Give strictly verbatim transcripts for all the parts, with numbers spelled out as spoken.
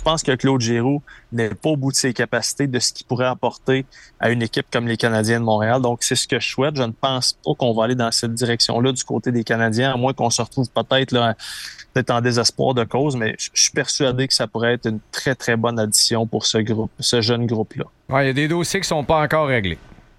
Je pense que Claude Giroux n'est pas au bout de ses capacités de ce qu'il pourrait apporter à une équipe comme les Canadiens de Montréal. Donc, c'est ce que je souhaite. Je ne pense pas qu'on va aller dans cette direction-là du côté des Canadiens, à moins qu'on se retrouve peut-être là, peut-être en désespoir de cause, mais je suis persuadé que ça pourrait être une très, très bonne addition pour ce groupe, ce jeune groupe-là. Ouais, il y a des dossiers qui ne sont pas encore réglés.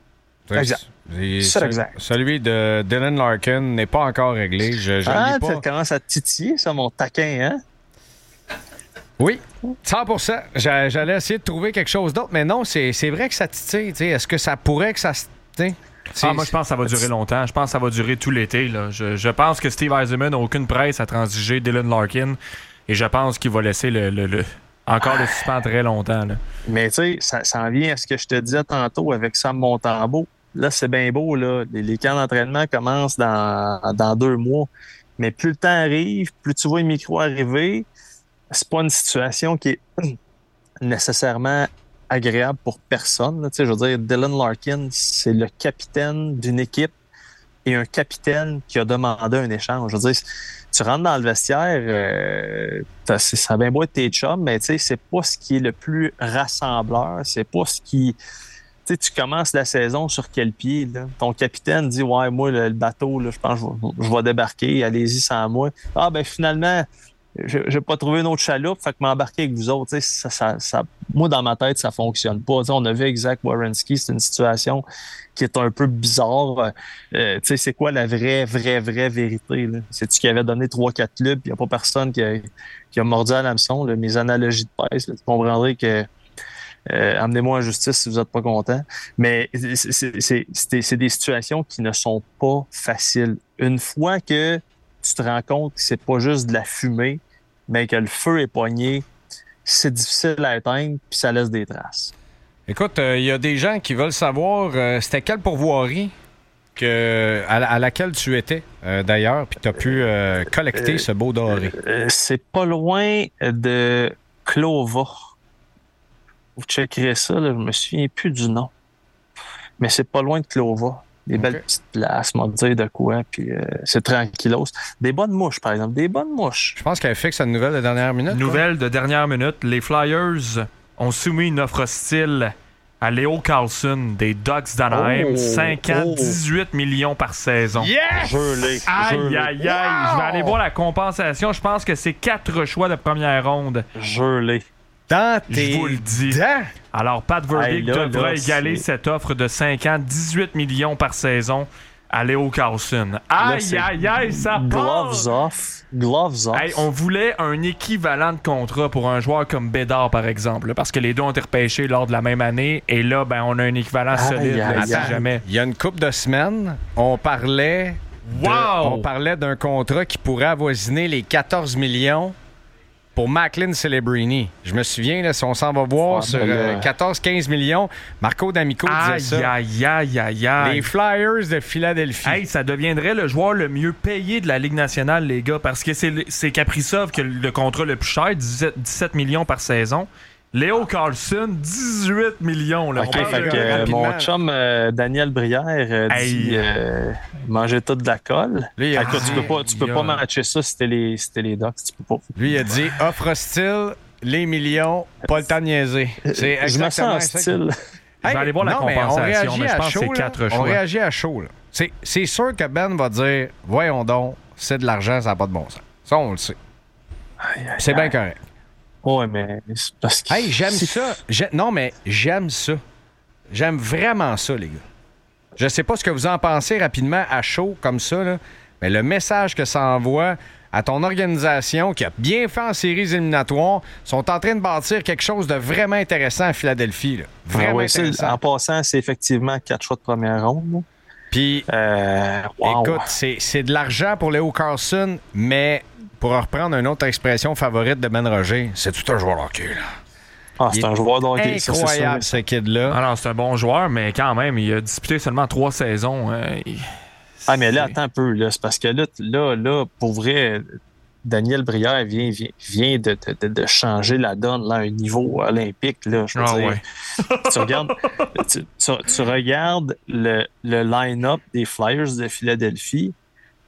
Exact. Et c'est ce, exact. Celui de Dylan Larkin n'est pas encore réglé. Je, je ah, lis pas. Ça commence à titiller, ça, mon taquin, hein? Oui, cent pour cent. J'a- J'allais essayer de trouver quelque chose d'autre, mais non, c'est, c'est vrai que ça titille. T'sais. Est-ce que ça pourrait que ça... T'sais? Ah, moi, je pense que ça va durer longtemps. Je pense que ça va durer tout l'été. Là. Je, je pense que Steve Yzerman n'a aucune presse à transiger Dylan Larkin et je pense qu'il va laisser le, le, le encore le suspens très longtemps. Là. Mais tu sais, ça, ça en vient à ce que je te disais tantôt avec Sam Montembeault. Là, c'est bien beau, là. Les, les camps d'entraînement commencent dans, dans deux mois. Mais plus le temps arrive, plus tu vois les micros arriver, c'est pas une situation qui est nécessairement agréable pour personne. Là. Tu sais, je veux dire, Dylan Larkin, c'est le capitaine d'une équipe et un capitaine qui a demandé un échange. Je veux dire, tu rentres dans le vestiaire, euh, ça a bien beau être tes chums, mais tu sais, c'est pas ce qui est le plus rassembleur, c'est pas ce qui... Tu sais, tu commences la saison sur quel pied, là? Ton capitaine dit « Ouais, moi, le, le bateau, là, je pense que je, je vais débarquer, allez-y sans moi. » Ah, ben finalement, je n'ai pas trouvé une autre chaloupe, fait que m'embarquer avec vous autres. Tu sais, ça, ça, ça, moi, dans ma tête, ça fonctionne pas. Tu sais, on a vu avec Zach Werenski, c'est une situation qui est un peu bizarre. Euh, tu sais, c'est quoi la vraie, vraie, vraie vérité, là? C'est-tu qu'il avait donné trois quatre clubs, il n'y a pas personne qui a, qui a mordu à l'hameçon, là? Mes analogies de presse, là, tu comprendrais que Euh, amenez-moi en justice si vous n'êtes pas content. Mais c'est, c'est, c'est, c'est des situations qui ne sont pas faciles. Une fois que tu te rends compte que c'est pas juste de la fumée, mais que le feu est pogné, c'est difficile à éteindre puis ça laisse des traces. Écoute, il euh, y a des gens qui veulent savoir euh, c'était quelle pourvoirie que, à, à laquelle tu étais, euh, d'ailleurs, puis tu as pu euh, collecter euh, ce beau doré. Euh, c'est pas loin de Clova. Vous checkerez ça, là, je me souviens plus du nom. Mais c'est pas loin de Clova. Des okay. belles petites places, m'en dire de quoi, puis euh, c'est tranquillos. Des bonnes mouches, par exemple. Des bonnes mouches. Je pense qu'elle fixe une nouvelle de dernière minute. Nouvelle quoi? de dernière minute. Les Flyers ont soumis une offre hostile à Leo Carlson des Ducks d'Anaheim. Oh, cinq ans, oh. dix-huit millions par saison. Yes! Je l'ai. Aïe, aïe, aïe. Wow! Je vais aller voir la compensation. Je pense que c'est quatre choix de première ronde. Je l'ai. Dans tes Je vous le dis. Dents. Alors, Pat Verbeek devra là, égaler c'est... cette offre de cinq ans, dix-huit millions par saison à Leo Carlson. Aïe, là, aïe, aïe, ça part! Gloves off. Gloves off. Hey, on voulait un équivalent de contrat pour un joueur comme Bédard, par exemple, parce que les deux ont été repêchés lors de la même année. Et là, ben, on a un équivalent aïe, solide. Aïe, là, aïe. jamais. Il y a une couple de semaines, on parlait, de, wow! on parlait d'un contrat qui pourrait avoisiner les quatorze millions pour Macklin Celebrini. Je me souviens, là, si on s'en va voir ah, sur euh, quatorze quinze millions, Marco D'Amico aïe, disait ça. Aïe, aïe, aïe, aïe. Les Flyers de Philadelphie. Hey, ça deviendrait le joueur le mieux payé de la Ligue nationale, les gars, parce que c'est, c'est Kaprizov qui a le contrat le plus cher, dix-sept millions par saison. Léo Carlson, dix-huit millions. Là. OK, fait que euh, mon chum euh, Daniel Brière euh, dit euh, manger tout de la colle. Lui, fait que dit, tu peux pas, tu peux pas matcher ça si t'es les, si t'es les Ducks. Tu peux pas. Lui, il a dit offre hostile, les millions, pas le temps de niaiser. C'est Je me sens en style. Hey, je vais aller voir la non, compensation, mais, mais je pense chaud, que c'est quatre choix. On réagit à chaud. Là. C'est, c'est sûr que Ben va dire voyons donc, c'est de l'argent, ça n'a pas de bon sens. Ça, on le sait. Aïe, aïe, c'est bien correct. Ouais, mais c'est parce que... Hey, j'aime ça. J'ai... Non, mais j'aime ça. J'aime vraiment ça, les gars. Je sais pas ce que vous en pensez rapidement à chaud comme ça, là, mais le message que ça envoie à ton organisation qui a bien fait en séries éliminatoires, sont en train de bâtir quelque chose de vraiment intéressant à Philadelphie. Là. Vraiment ah ouais, intéressant. En passant, c'est effectivement quatre choix de première ronde. Puis, euh, wow. écoute, c'est, c'est de l'argent pour Leo Carlson, mais... Pour reprendre une autre expression favorite de Ben Roger, c'est tout un joueur de hockey, là. Ah, c'est un joueur de hockey. Incroyable, ce kid-là. Alors, c'est un bon joueur, mais quand même, il a disputé seulement trois saisons. Euh, il... Ah, mais là, attends un peu, là. C'est parce que là, là, là pour vrai, Daniel Brière vient, vient, vient de, de, de changer la donne là, à un niveau olympique, là. Je veux ah, dire. Ouais. tu regardes, tu, tu, tu regardes le, le line-up des Flyers de Philadelphie.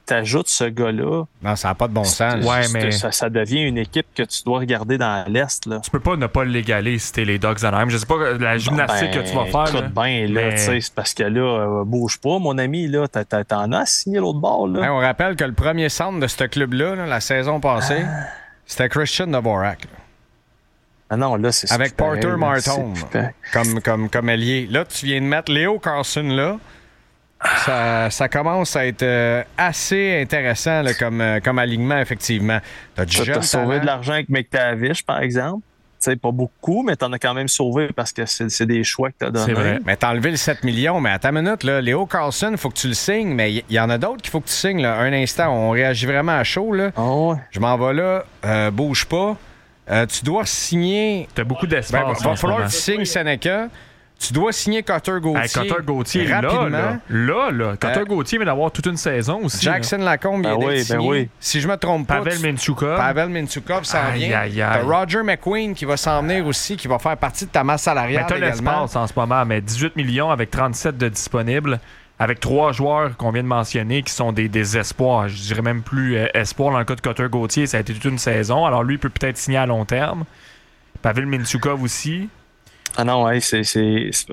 t'ajoutes ce gars-là. Non, ça n'a pas de bon sens. Ouais, mais... ça, ça devient une équipe que tu dois regarder dans l'Est. Là. Tu peux pas ne pas l'égaler si t'es les Ducks d'Anaheim. Je sais pas la gymnastique ben, que tu vas faire. Écoute bien, là, mais... c'est parce que là, euh, bouge pas, mon ami, là, t'as, t'as, t'en as signé l'autre bord. Là. Hey, on rappelle que le premier centre de ce club-là, là, la saison passée, ah. c'était Christian Dvorak. Là. Ah non, là, c'est avec super, Porter Martin comme, comme, comme ailier. Là, tu viens de mettre Leo Carlsson là. Ça, ça commence à être euh, assez intéressant là, comme, euh, comme alignement, effectivement. T'as tu as sauvé de l'argent avec McTavish, par exemple. T'sais, pas beaucoup, mais t'en as quand même sauvé parce que c'est, c'est des choix que t'as donnés. C'est vrai. Mais t'as enlevé le sept millions. Mais à ta minute, là, Leo Carlsson, il faut que tu le signes. Mais il y, y en a d'autres qu'il faut que tu signes. Là. Un instant, on réagit vraiment à chaud. Là. Oh ouais. Je m'en vais là. Euh, bouge pas. Euh, tu dois signer... T'as beaucoup d'espace. Ben, va, va falloir que tu signes Seneca. Tu dois signer Cutter Gauthier. Hey, Cutter Gauthier, rapidement. Là, là, là. Cutter euh, Gauthier vient d'avoir toute une saison aussi. Jackson là. Lacombe, il ben est oui, ben oui. Si je me trompe pas. Pavel Mintyukov. Pavel Mintyukov s'en vient. T'as Roger McQueen qui va s'en venir aussi, qui va faire partie de ta masse salariale. Mais t'as également. l'espace en ce moment, mais dix-huit millions avec trente-sept de disponibles. Avec trois joueurs qu'on vient de mentionner qui sont des, des espoirs. Je dirais même plus euh, espoir dans le cas de Cutter Gauthier. Ça a été toute une saison. Alors lui, il peut peut-être signer à long terme. Pavel Mintyukov aussi. Ah non, ouais, c'est... c'est, c'est...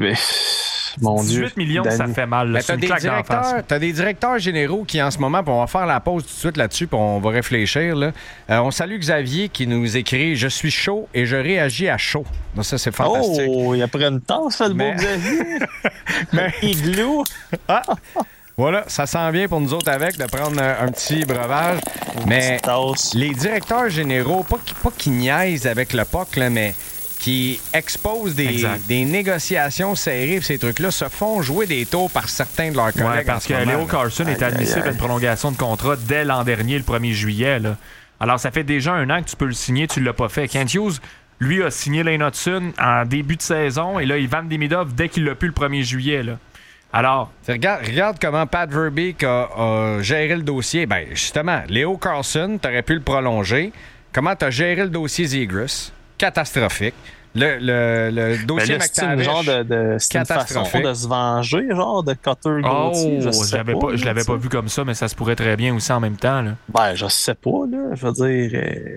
Mon dix-huit Dieu, millions, Danny. ça fait mal. Là, t'as, des directeurs, t'as des directeurs généraux qui, en ce moment, puis on va faire la pause tout de suite là-dessus, puis on va réfléchir. Là. Euh, on salue Xavier qui nous écrit « Je suis chaud et je réagis à chaud ». Donc ça, c'est fantastique. Oh, il a pris une tasse, ça, le Mais... beau Xavier. Mais... Igloo. Ah. Voilà, ça s'en vient pour nous autres avec de prendre un, un petit breuvage. Une mais les directeurs généraux, pas, pas qu'ils niaisent avec le P O C, là, mais qui exposent des, des négociations serrées, ces trucs-là, se font jouer des tours par certains de leurs collègues. Ouais, parce que Leo Carlsson est admissible à une prolongation de contrat dès l'an dernier, le premier juillet. Là. Alors, ça fait déjà un an que tu peux le signer, tu ne l'as pas fait. Kent Hughes, lui, a signé Lane Hudson en début de saison, et là, Ivan Demidov dès qu'il l'a pu le premier juillet. Là. Alors, regarde, regarde comment Pat Verbeek a, a géré le dossier. Ben justement, Leo Carlsson, t'aurais pu le prolonger. Comment t'as géré le dossier Zegras? Catastrophique. Le, le, le dossier ben là, McTavish, c'est une, genre de, de, c'est une façon de se venger, genre de Cutter Gauthier. Oh, je sais j'avais pas, pas, je l'avais pas vu comme ça, mais ça se pourrait très bien aussi en même temps. Là. Ben, je sais pas, là. Je veux dire... Euh,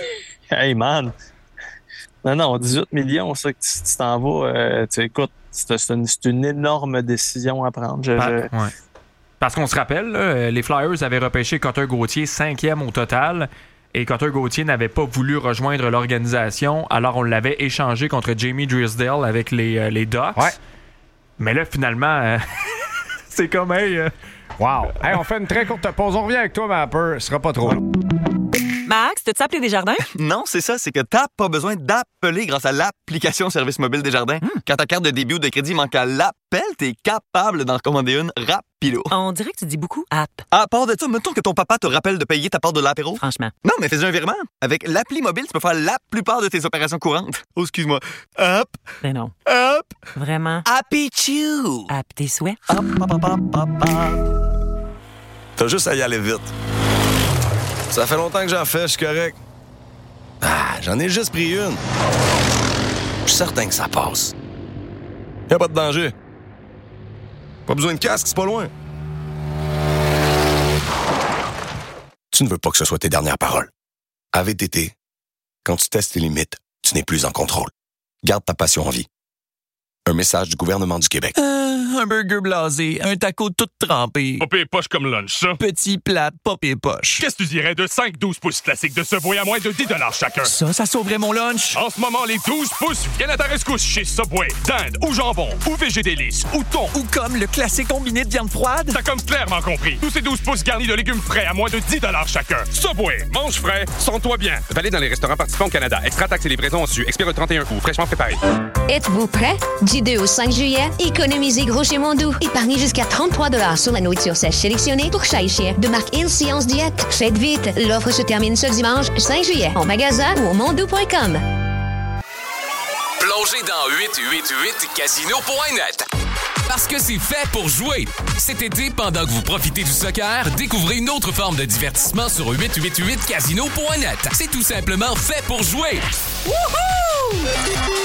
hey, man! Non, non, dix-huit millions, ça, que tu, tu t'en vas... Euh, tu écoutes, c'est, c'est, une, c'est une énorme décision à prendre. Je, Par, je... Ouais. Parce qu'on se rappelle, là, les Flyers avaient repêché Cutter Gauthier cinquième au total, et Cutter Gauthier n'avait pas voulu rejoindre l'organisation, alors on l'avait échangé contre Jamie Drysdale avec les, euh, les Ducks. Ouais. Mais là, finalement, euh, c'est comme... Hey, euh... Wow! Hey, on fait une très courte pause. On revient avec toi, Mapper. Ce sera pas trop long. Max, t'as-tu appelé Desjardins? Non, c'est ça. C'est que t'as pas besoin d'appeler grâce à l'application Service mobile Desjardins. Mm. Quand ta carte de débit ou de crédit manque à l'appel, t'es capable d'en commander une rapido. On dirait que tu dis beaucoup app. À part de ça, mettons que ton papa te rappelle de payer ta part de l'apéro. Franchement. Non, mais fais un virement. Avec l'appli mobile, tu peux faire la plupart de tes opérations courantes. Oh, excuse-moi. Hop. Ben non. Hop. Vraiment. Happy Chew. App tes souhaits. Hop, hop, hop, hop, hop, hop. T'as juste à y aller vite. Ça fait longtemps que j'en fais, je suis correct. Ah, j'en ai juste pris une. Je suis certain que ça passe. Y'a pas de danger. Pas besoin de casque, c'est pas loin. Tu ne veux pas que ce soit tes dernières paroles. À V T T, quand tu testes tes limites, tu n'es plus en contrôle. Garde ta passion en vie. Un message du gouvernement du Québec. Euh, un burger blasé, un taco tout trempé. Pas pire poche comme lunch, ça. Petit plat, pas pire poche. Qu'est-ce que tu dirais de cinq douze pouces classiques de Subway à moins de dix dollars chacun? Ça, ça sauverait mon lunch. En ce moment, les douze pouces viennent à ta rescousse chez Subway. Dinde ou jambon, ou végé délices, ou thon. Ou comme le classique combiné de viande froide. T'as comme clairement compris. Tous ces douze pouces garnis de légumes frais à moins de dix dollars chacun. Subway, mange frais, sens-toi bien. Valide dans les restaurants participants au Canada. Extra taxes et livraison en su. Expire le trente et un août. Fraîchement préparé. Êtes-vous prêts? Du deux au cinq juillet, économisez gros chez Mondou. Épargnez jusqu'à trente-trois dollars sur la nourriture sèche sélectionnée pour chat et chien de marque Il Science Diète. Faites vite, l'offre se termine ce dimanche cinq juillet en magasin ou au mondou point com. Plongez dans huit huit huit casino point net. Parce que c'est fait pour jouer. Cet été, pendant que vous profitez du soccer, découvrez une autre forme de divertissement sur huit huit huit casino point net. C'est tout simplement fait pour jouer. Wouhou!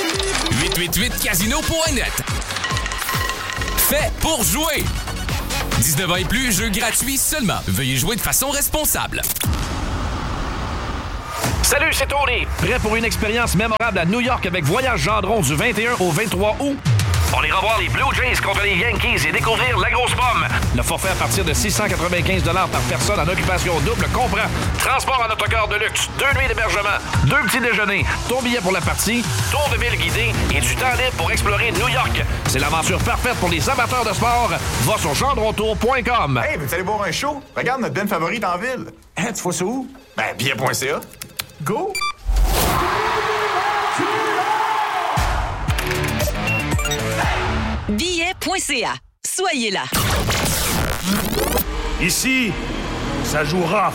huit huit huit casino point net. Fait pour jouer. dix-neuf ans et plus, jeu gratuit seulement. Veuillez jouer de façon responsable. Salut, c'est Tony. Prêt pour une expérience mémorable à New York avec Voyage Gendron du vingt et un au vingt-trois août? On ira voir les Blue Jays contre les Yankees et découvrir la grosse pomme. Le forfait à partir de six cent quatre-vingt-quinze dollars par personne en occupation double comprend transport en autocar de luxe, deux nuits d'hébergement, deux petits déjeuners, ton billet pour la partie, tour de ville guidé et du temps libre pour explorer New York. C'est l'aventure parfaite pour les amateurs de sport. Va sur gendrontour point com. Hey, vous allez voir un show? Regarde notre band favorite en ville. Hein, tu vois ça où? Ben, billet point c a. Go! billet point c a. Soyez là. Ici, ça joue rough.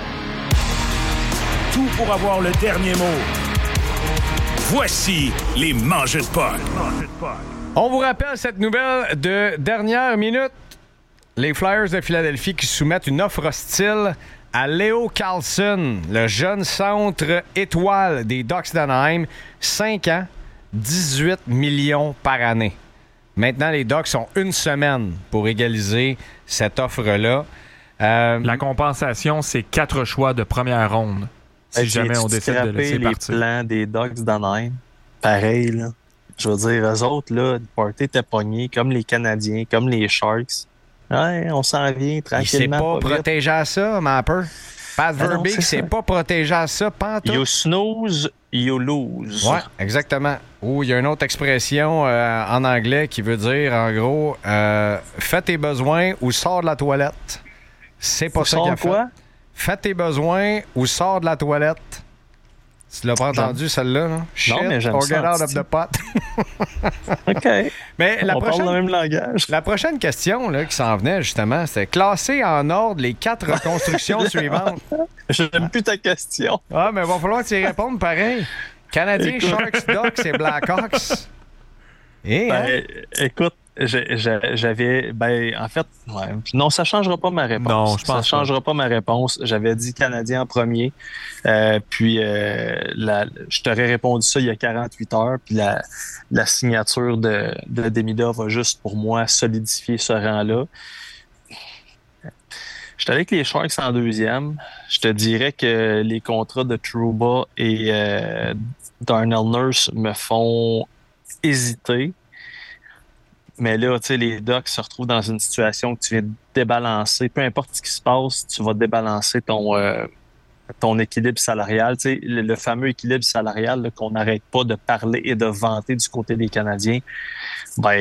Tout pour avoir le dernier mot. Voici les mangeux de Paul. On vous rappelle cette nouvelle de dernière minute. Les Flyers de Philadelphie qui soumettent une offre hostile à Leo Carlson, le jeune centre étoile des Ducks d'Anaheim. cinq ans, dix-huit millions par année. Maintenant, les Ducks ont une semaine pour égaliser cette offre-là. Euh, La compensation, c'est quatre choix de première ronde. Si Hey, jamais on décide de laisser les partir. plans des Ducks d'Anaheim, pareil, là. Je veux dire, eux autres, là, le party était pogné, comme les Canadiens, comme les Sharks. Ouais, on s'en vient il tranquillement. s'est pas, pas vite. protégé à ça, Mapper. Pat Ah non, Verbeek c'est s'est ça. pas protégé à ça, pantoute. You snooze, you lose. Ouais, exactement. Ou il y a une autre expression euh, en anglais qui veut dire, en gros, euh, fais tes besoins ou sors de la toilette. C'est pas Ou ça qu'il a sors quoi? fait. Fais tes besoins ou sors de la toilette. Tu l'as pas entendu, celle-là? Là? Shit, mais j'aime or ça, get out of Titi. the pot. OK. Mais la On prochaine, parle le même langage. la prochaine question là, qui s'en venait, justement, c'était classer en ordre les quatre reconstructions suivantes. J'aime plus ta question. Ah, mais il va falloir que tu y répondes pareil. Canadiens, Écoute. Sharks, Ducks et Blackhawks. Et, hein? Ben, écoute, j'ai- j'ai- j'avais. Ben, en fait, ouais, non, ça ne changera pas ma réponse. Non, je pense Ça ne changera pas ma réponse. J'avais dit Canadien en premier. Euh, puis, euh, la- je t'aurais répondu ça il y a quarante-huit heures. Puis, la, la signature de, de Demida va juste, pour moi, solidifier ce rang-là. J'étais avec les Sharks en deuxième. Je te dirais que les contrats de Trouba et euh, Darnell Nurse me font hésiter. Mais là, tu sais, les Ducks se retrouvent dans une situation que tu viens de débalancer. Peu importe ce qui se passe, tu vas débalancer ton, euh, ton équilibre salarial. Tu sais, le, le fameux équilibre salarial là, qu'on n'arrête pas de parler et de vanter du côté des Canadiens. Ben,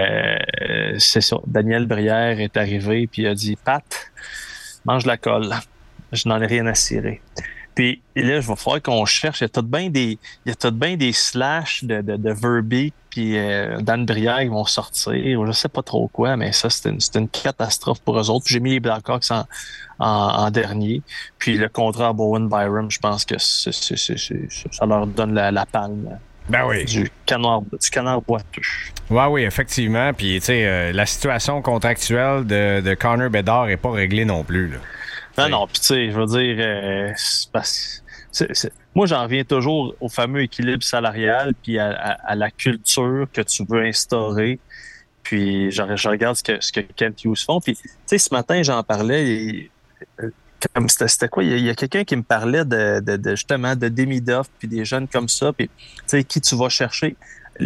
euh, c'est ça. Daniel Brière est arrivé puis il a dit « Pat, mange la colle. Je n'en ai rien à cirer. » Puis là, il va falloir qu'on cherche. Il y a tout de bien des, il y a tout de bien des slash de, de, de Verbeek puis euh, Dan Brière qui vont sortir. Je sais pas trop quoi, mais ça, c'est une, c'est une catastrophe pour eux autres. Puis j'ai mis les Blackhawks en, en, en dernier. Puis le contrat à Bowen Byram, je pense que c'est, c'est, c'est, c'est, ça leur donne la, la palme. Ben oui. Du canard, du canard boiteux. Ouais, oui, effectivement. Puis, tu sais, euh, la situation contractuelle de, de Connor Bedard n'est pas réglée non plus, là. Non, non, puis tu sais, je veux dire, euh, c'est parce- c'est- c'est- moi, j'en reviens toujours au fameux équilibre salarial, puis à, à- à la culture que tu veux instaurer. Puis je, je regarde ce que, ce que Kent Hughes font. Puis, tu sais, ce matin, j'en parlais, et, euh, comme c'était, c'était quoi? Il y a, il y a quelqu'un qui me parlait de, de, de justement de Demidov, puis des jeunes comme ça, puis tu sais, qui tu vas chercher.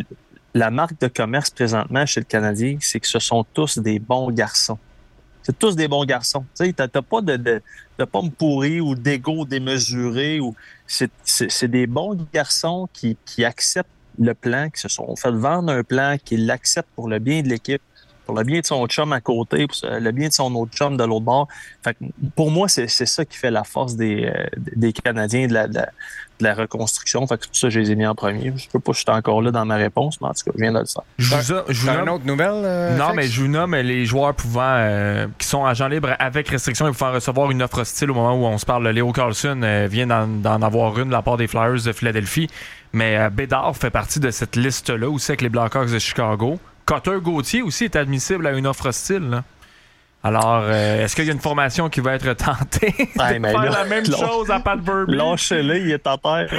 La marque de commerce présentement chez le Canadien, c'est que ce sont tous des bons garçons. C'est tous des bons garçons. Tu sais, t'as, t'as pas de, de, de pommes pourries ou d'ego démesuré. Ou c'est, c'est, c'est des bons garçons qui, qui acceptent le plan, qui se sont fait vendre un plan, qui l'acceptent pour le bien de l'équipe, pour le bien de son chum à côté, pour le bien de son autre chum de l'autre bord. Fait que pour moi, c'est, c'est ça qui fait la force des, euh, des Canadiens, de la, de, la, de la reconstruction. Fait que tout ça, je les ai mis en premier. Je peux pas, je suis encore là dans ma réponse, mais en tout cas, je viens de le faire. Je vous, a- je vous T'as nomme- une autre nouvelle? euh, non, Fex? mais je vous nomme les joueurs pouvant euh, qui sont agents libres avec restriction et pouvant recevoir une offre hostile au moment où on se parle. Léo Carlson euh, vient d'en, d'en avoir une de la part des Flyers de Philadelphie. Mais euh, Bédard fait partie de cette liste-là aussi avec les Blackhawks de Chicago. Cotter Gauthier aussi est admissible à une offre hostile. Là. Alors, euh, est-ce qu'il y a une formation qui va être tentée de ouais, mais faire là, la même lâche, chose à Pat Burby? Lâchez-le, il est à terre.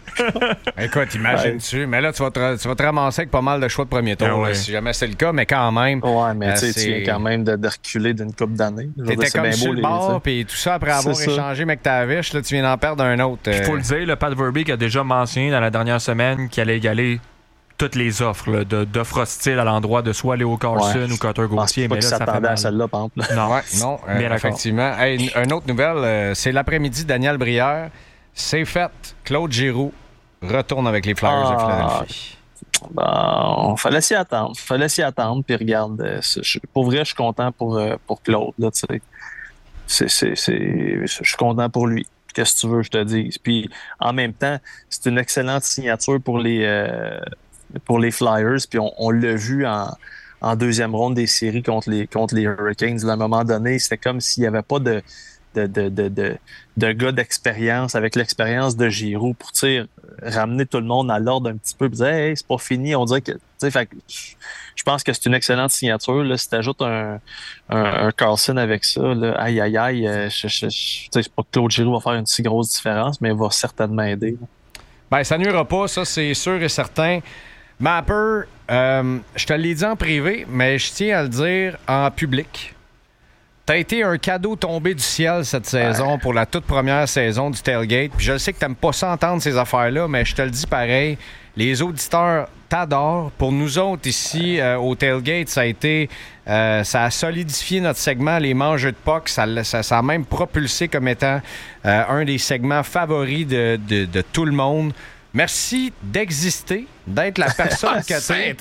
Écoute, imagine-tu. Ouais. Mais là, tu vas, te, tu vas te ramasser avec pas mal de choix de premier tour, ouais. là, si jamais c'est le cas, mais quand même. Ouais, mais euh, tu sais, tu viens quand même de, de reculer d'une couple d'années. T'étais comme bien sur beau, le bord, puis tout ça après avoir échangé McTavish, là, tu viens d'en perdre un autre. Il faut le dire, le Pat Burby qui a déjà mentionné dans la dernière semaine qu'il allait égaler toutes les offres là, de, d'offres hostiles à l'endroit de soit Léo Carlson ouais. ou Cutter Gauthier. Mais là, ça s'attendait à celle-là, par exemple. Non, ouais, non euh, effectivement. Hey, une, une autre nouvelle, euh, c'est l'après-midi, Daniel Brière. C'est fait. Claude Giroux retourne avec les Flyers ah, de Philadelphie. Bon, fallait s'y attendre. Fallait s'y attendre. Puis regarde, euh, je, pour vrai, je suis content pour, euh, pour Claude. Là, c'est, c'est, c'est, c'est, je suis content pour lui. Qu'est-ce que tu veux que je te dise? Puis en même temps, c'est une excellente signature pour les... Euh, pour les Flyers, puis on, on l'a vu en, en deuxième ronde des séries contre les, contre les Hurricanes. À un moment donné, c'était comme s'il n'y avait pas de, de, de, de, de, de gars d'expérience avec l'expérience de Giroux pour ramener tout le monde à l'ordre un petit peu et dire hey, c'est pas fini. On dirait que, fait, je pense que c'est une excellente signature. Là, si tu ajoutes un, un, un Carlson avec ça, là, aïe aïe aïe, je, je, je, c'est pas que Claude Giroux va faire une si grosse différence, mais il va certainement aider. Ben, ça nuira pas, ça c'est sûr et certain. Mapper, euh, je te l'ai dit en privé, mais je tiens à le dire en public. T'as été un cadeau tombé du ciel cette saison ouais. pour la toute première saison du Tailgate. Puis je sais que t'aimes pas ça entendre ces affaires-là, mais je te le dis pareil. Les auditeurs t'adorent. Pour nous autres ici euh, au Tailgate, ça a été, euh, ça a solidifié notre segment les mangeux de puck. Ça, ça, ça a même propulsé comme étant euh, un des segments favoris de, de, de tout le monde. Merci d'exister, d'être la personne que t'es,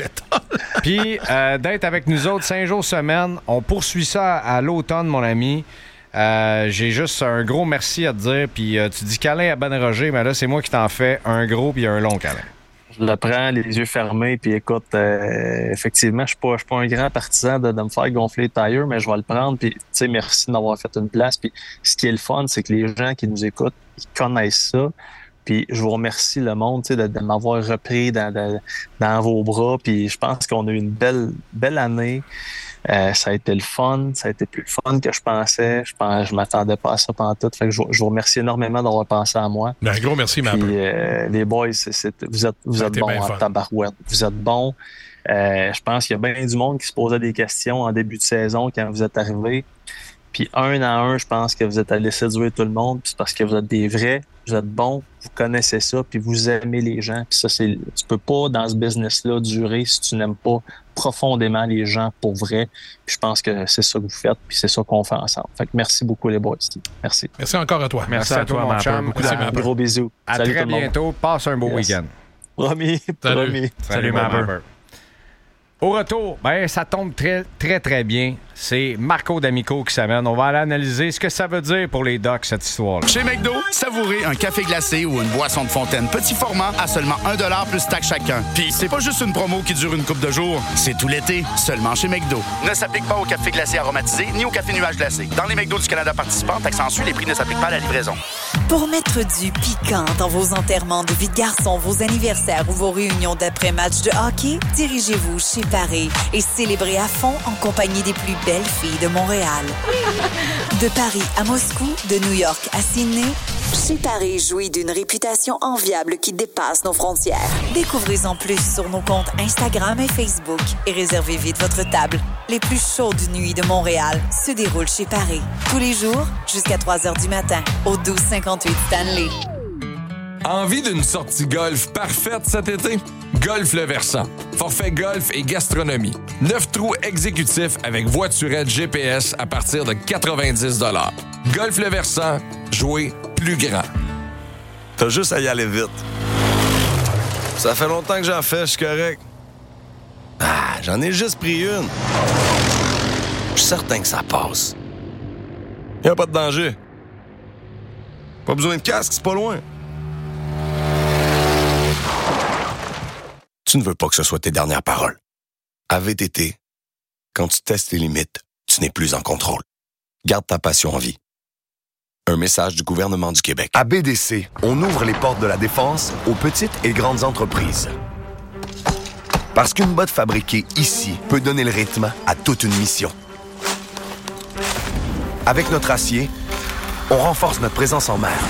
puis euh, d'être avec nous autres cinq jours semaine. On poursuit ça à, à l'automne, mon ami. Euh, j'ai juste un gros merci à te dire. Puis euh, tu dis câlin à Ben Roger, mais là, c'est moi qui t'en fais un gros puis un long câlin. Je le prends, les yeux fermés, puis écoute, euh, effectivement, je ne suis pas un grand partisan de, de me faire gonfler les tires, mais je vais le prendre, puis tu sais, merci de m'avoir fait une place. Puis ce qui est le fun, c'est que les gens qui nous écoutent, ils connaissent ça. Puis je vous remercie le monde de, de m'avoir repris dans, de, dans vos bras. Puis je pense qu'on a eu une belle, belle année. Euh, ça a été le fun. Ça a été plus le fun que je pensais. Je pense, je m'attendais pas à ça pendant tout. Fait que je, je vous remercie énormément d'avoir pensé à moi. Un gros merci, Mapper. Puis euh, les boys, c'est, c'est, vous êtes, vous êtes bons en tabarouette. Vous êtes bons. Euh, je pense qu'il y a bien du monde qui se posait des questions en début de saison quand vous êtes arrivés. Puis un à un, je pense que vous êtes allés séduire tout le monde. Puis c'est parce que vous êtes des vrais, vous êtes bons, vous connaissez ça, puis vous aimez les gens. Puis ça, c'est, tu peux pas dans ce business-là durer si tu n'aimes pas profondément les gens pour vrai. Puis je pense que c'est ça que vous faites, puis c'est ça qu'on fait ensemble. Fait que merci beaucoup les boys. Merci. Merci encore à toi. Merci, merci à, à toi, mon chum. Gros bisous. À Salut très bientôt. Passe un beau yes. week-end. Promis. Salut. Promis. Salut, Salut Mapper. Au retour, ben ça tombe très, très, très bien. C'est Marco D'Amico qui s'amène. On va aller analyser ce que ça veut dire pour les Ducks, cette histoire-là. Chez McDo, savourez un café glacé ou une boisson de fontaine petit format à seulement un dollar plus taxe chacun. Puis c'est pas juste une promo qui dure une couple de jours, c'est tout l'été, seulement chez McDo. Ne s'applique pas au café glacé aromatisé ni au café nuage glacé. Dans les McDo du Canada participants, taxe en sus, les prix ne s'appliquent pas à la livraison. Pour mettre du piquant dans vos enterrements de vie de garçon, vos anniversaires ou vos réunions d'après-match de hockey, dirigez-vous chez Paris et célébrez à fond en compagnie des plus belles filles de Montréal. De Paris à Moscou, de New York à Sydney, Chez Paris jouit d'une réputation enviable qui dépasse nos frontières. Découvrez-en plus sur nos comptes Instagram et Facebook et réservez vite votre table. Les plus chaudes nuits de Montréal se déroulent chez Paris. Tous les jours, jusqu'à trois heures du matin, au douze cinquante-huit Stanley. Envie d'une sortie golf parfaite cet été? Golf Le Versant. Forfait golf et gastronomie. Neuf trous exécutifs avec voiturette G P S à partir de quatre-vingt-dix dollars. Golf Le Versant, jouer plus grand. T'as juste à y aller vite. Ça fait longtemps que j'en fais, je suis correct. Ah, j'en ai juste pris une. Je suis certain que ça passe. Y a pas de danger. Pas besoin de casque, c'est pas loin. Tu ne veux pas que ce soit tes dernières paroles. À V T T, quand tu testes tes limites, tu n'es plus en contrôle. Garde ta passion en vie. Un message du gouvernement du Québec. À B D C, on ouvre les portes de la défense aux petites et grandes entreprises. Parce qu'une botte fabriquée ici peut donner le rythme à toute une mission. Avec notre acier, on renforce notre présence en mer.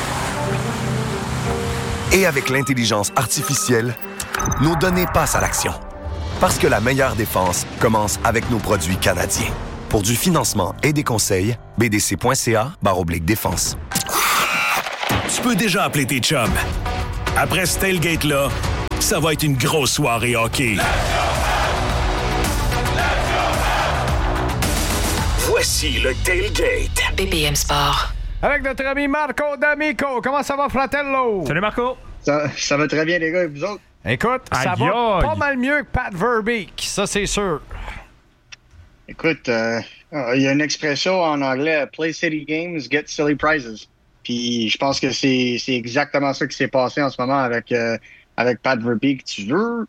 Et avec l'intelligence artificielle, nos données passent à l'action. Parce que la meilleure défense commence avec nos produits canadiens. Pour du financement et des conseils, b d c point c a barre oblique défense. Tu peux déjà appeler tes chums. Après ce tailgate-là, ça va être une grosse soirée hockey. Voici le tailgate. B P M Sport. Avec notre ami Marco D'Amico. Comment ça va, fratello? Salut, Marco. Ça, ça va très bien, les gars, et vous autres? Écoute, ça Aïe, va aïe. pas mal mieux que Pat Verbeek, ça c'est sûr. Écoute, euh, il y a une expression en anglais, « Play City Games, get silly prizes ». Puis je pense que c'est, c'est exactement ça qui s'est passé en ce moment avec, euh, avec Pat Verbeek. Tu veux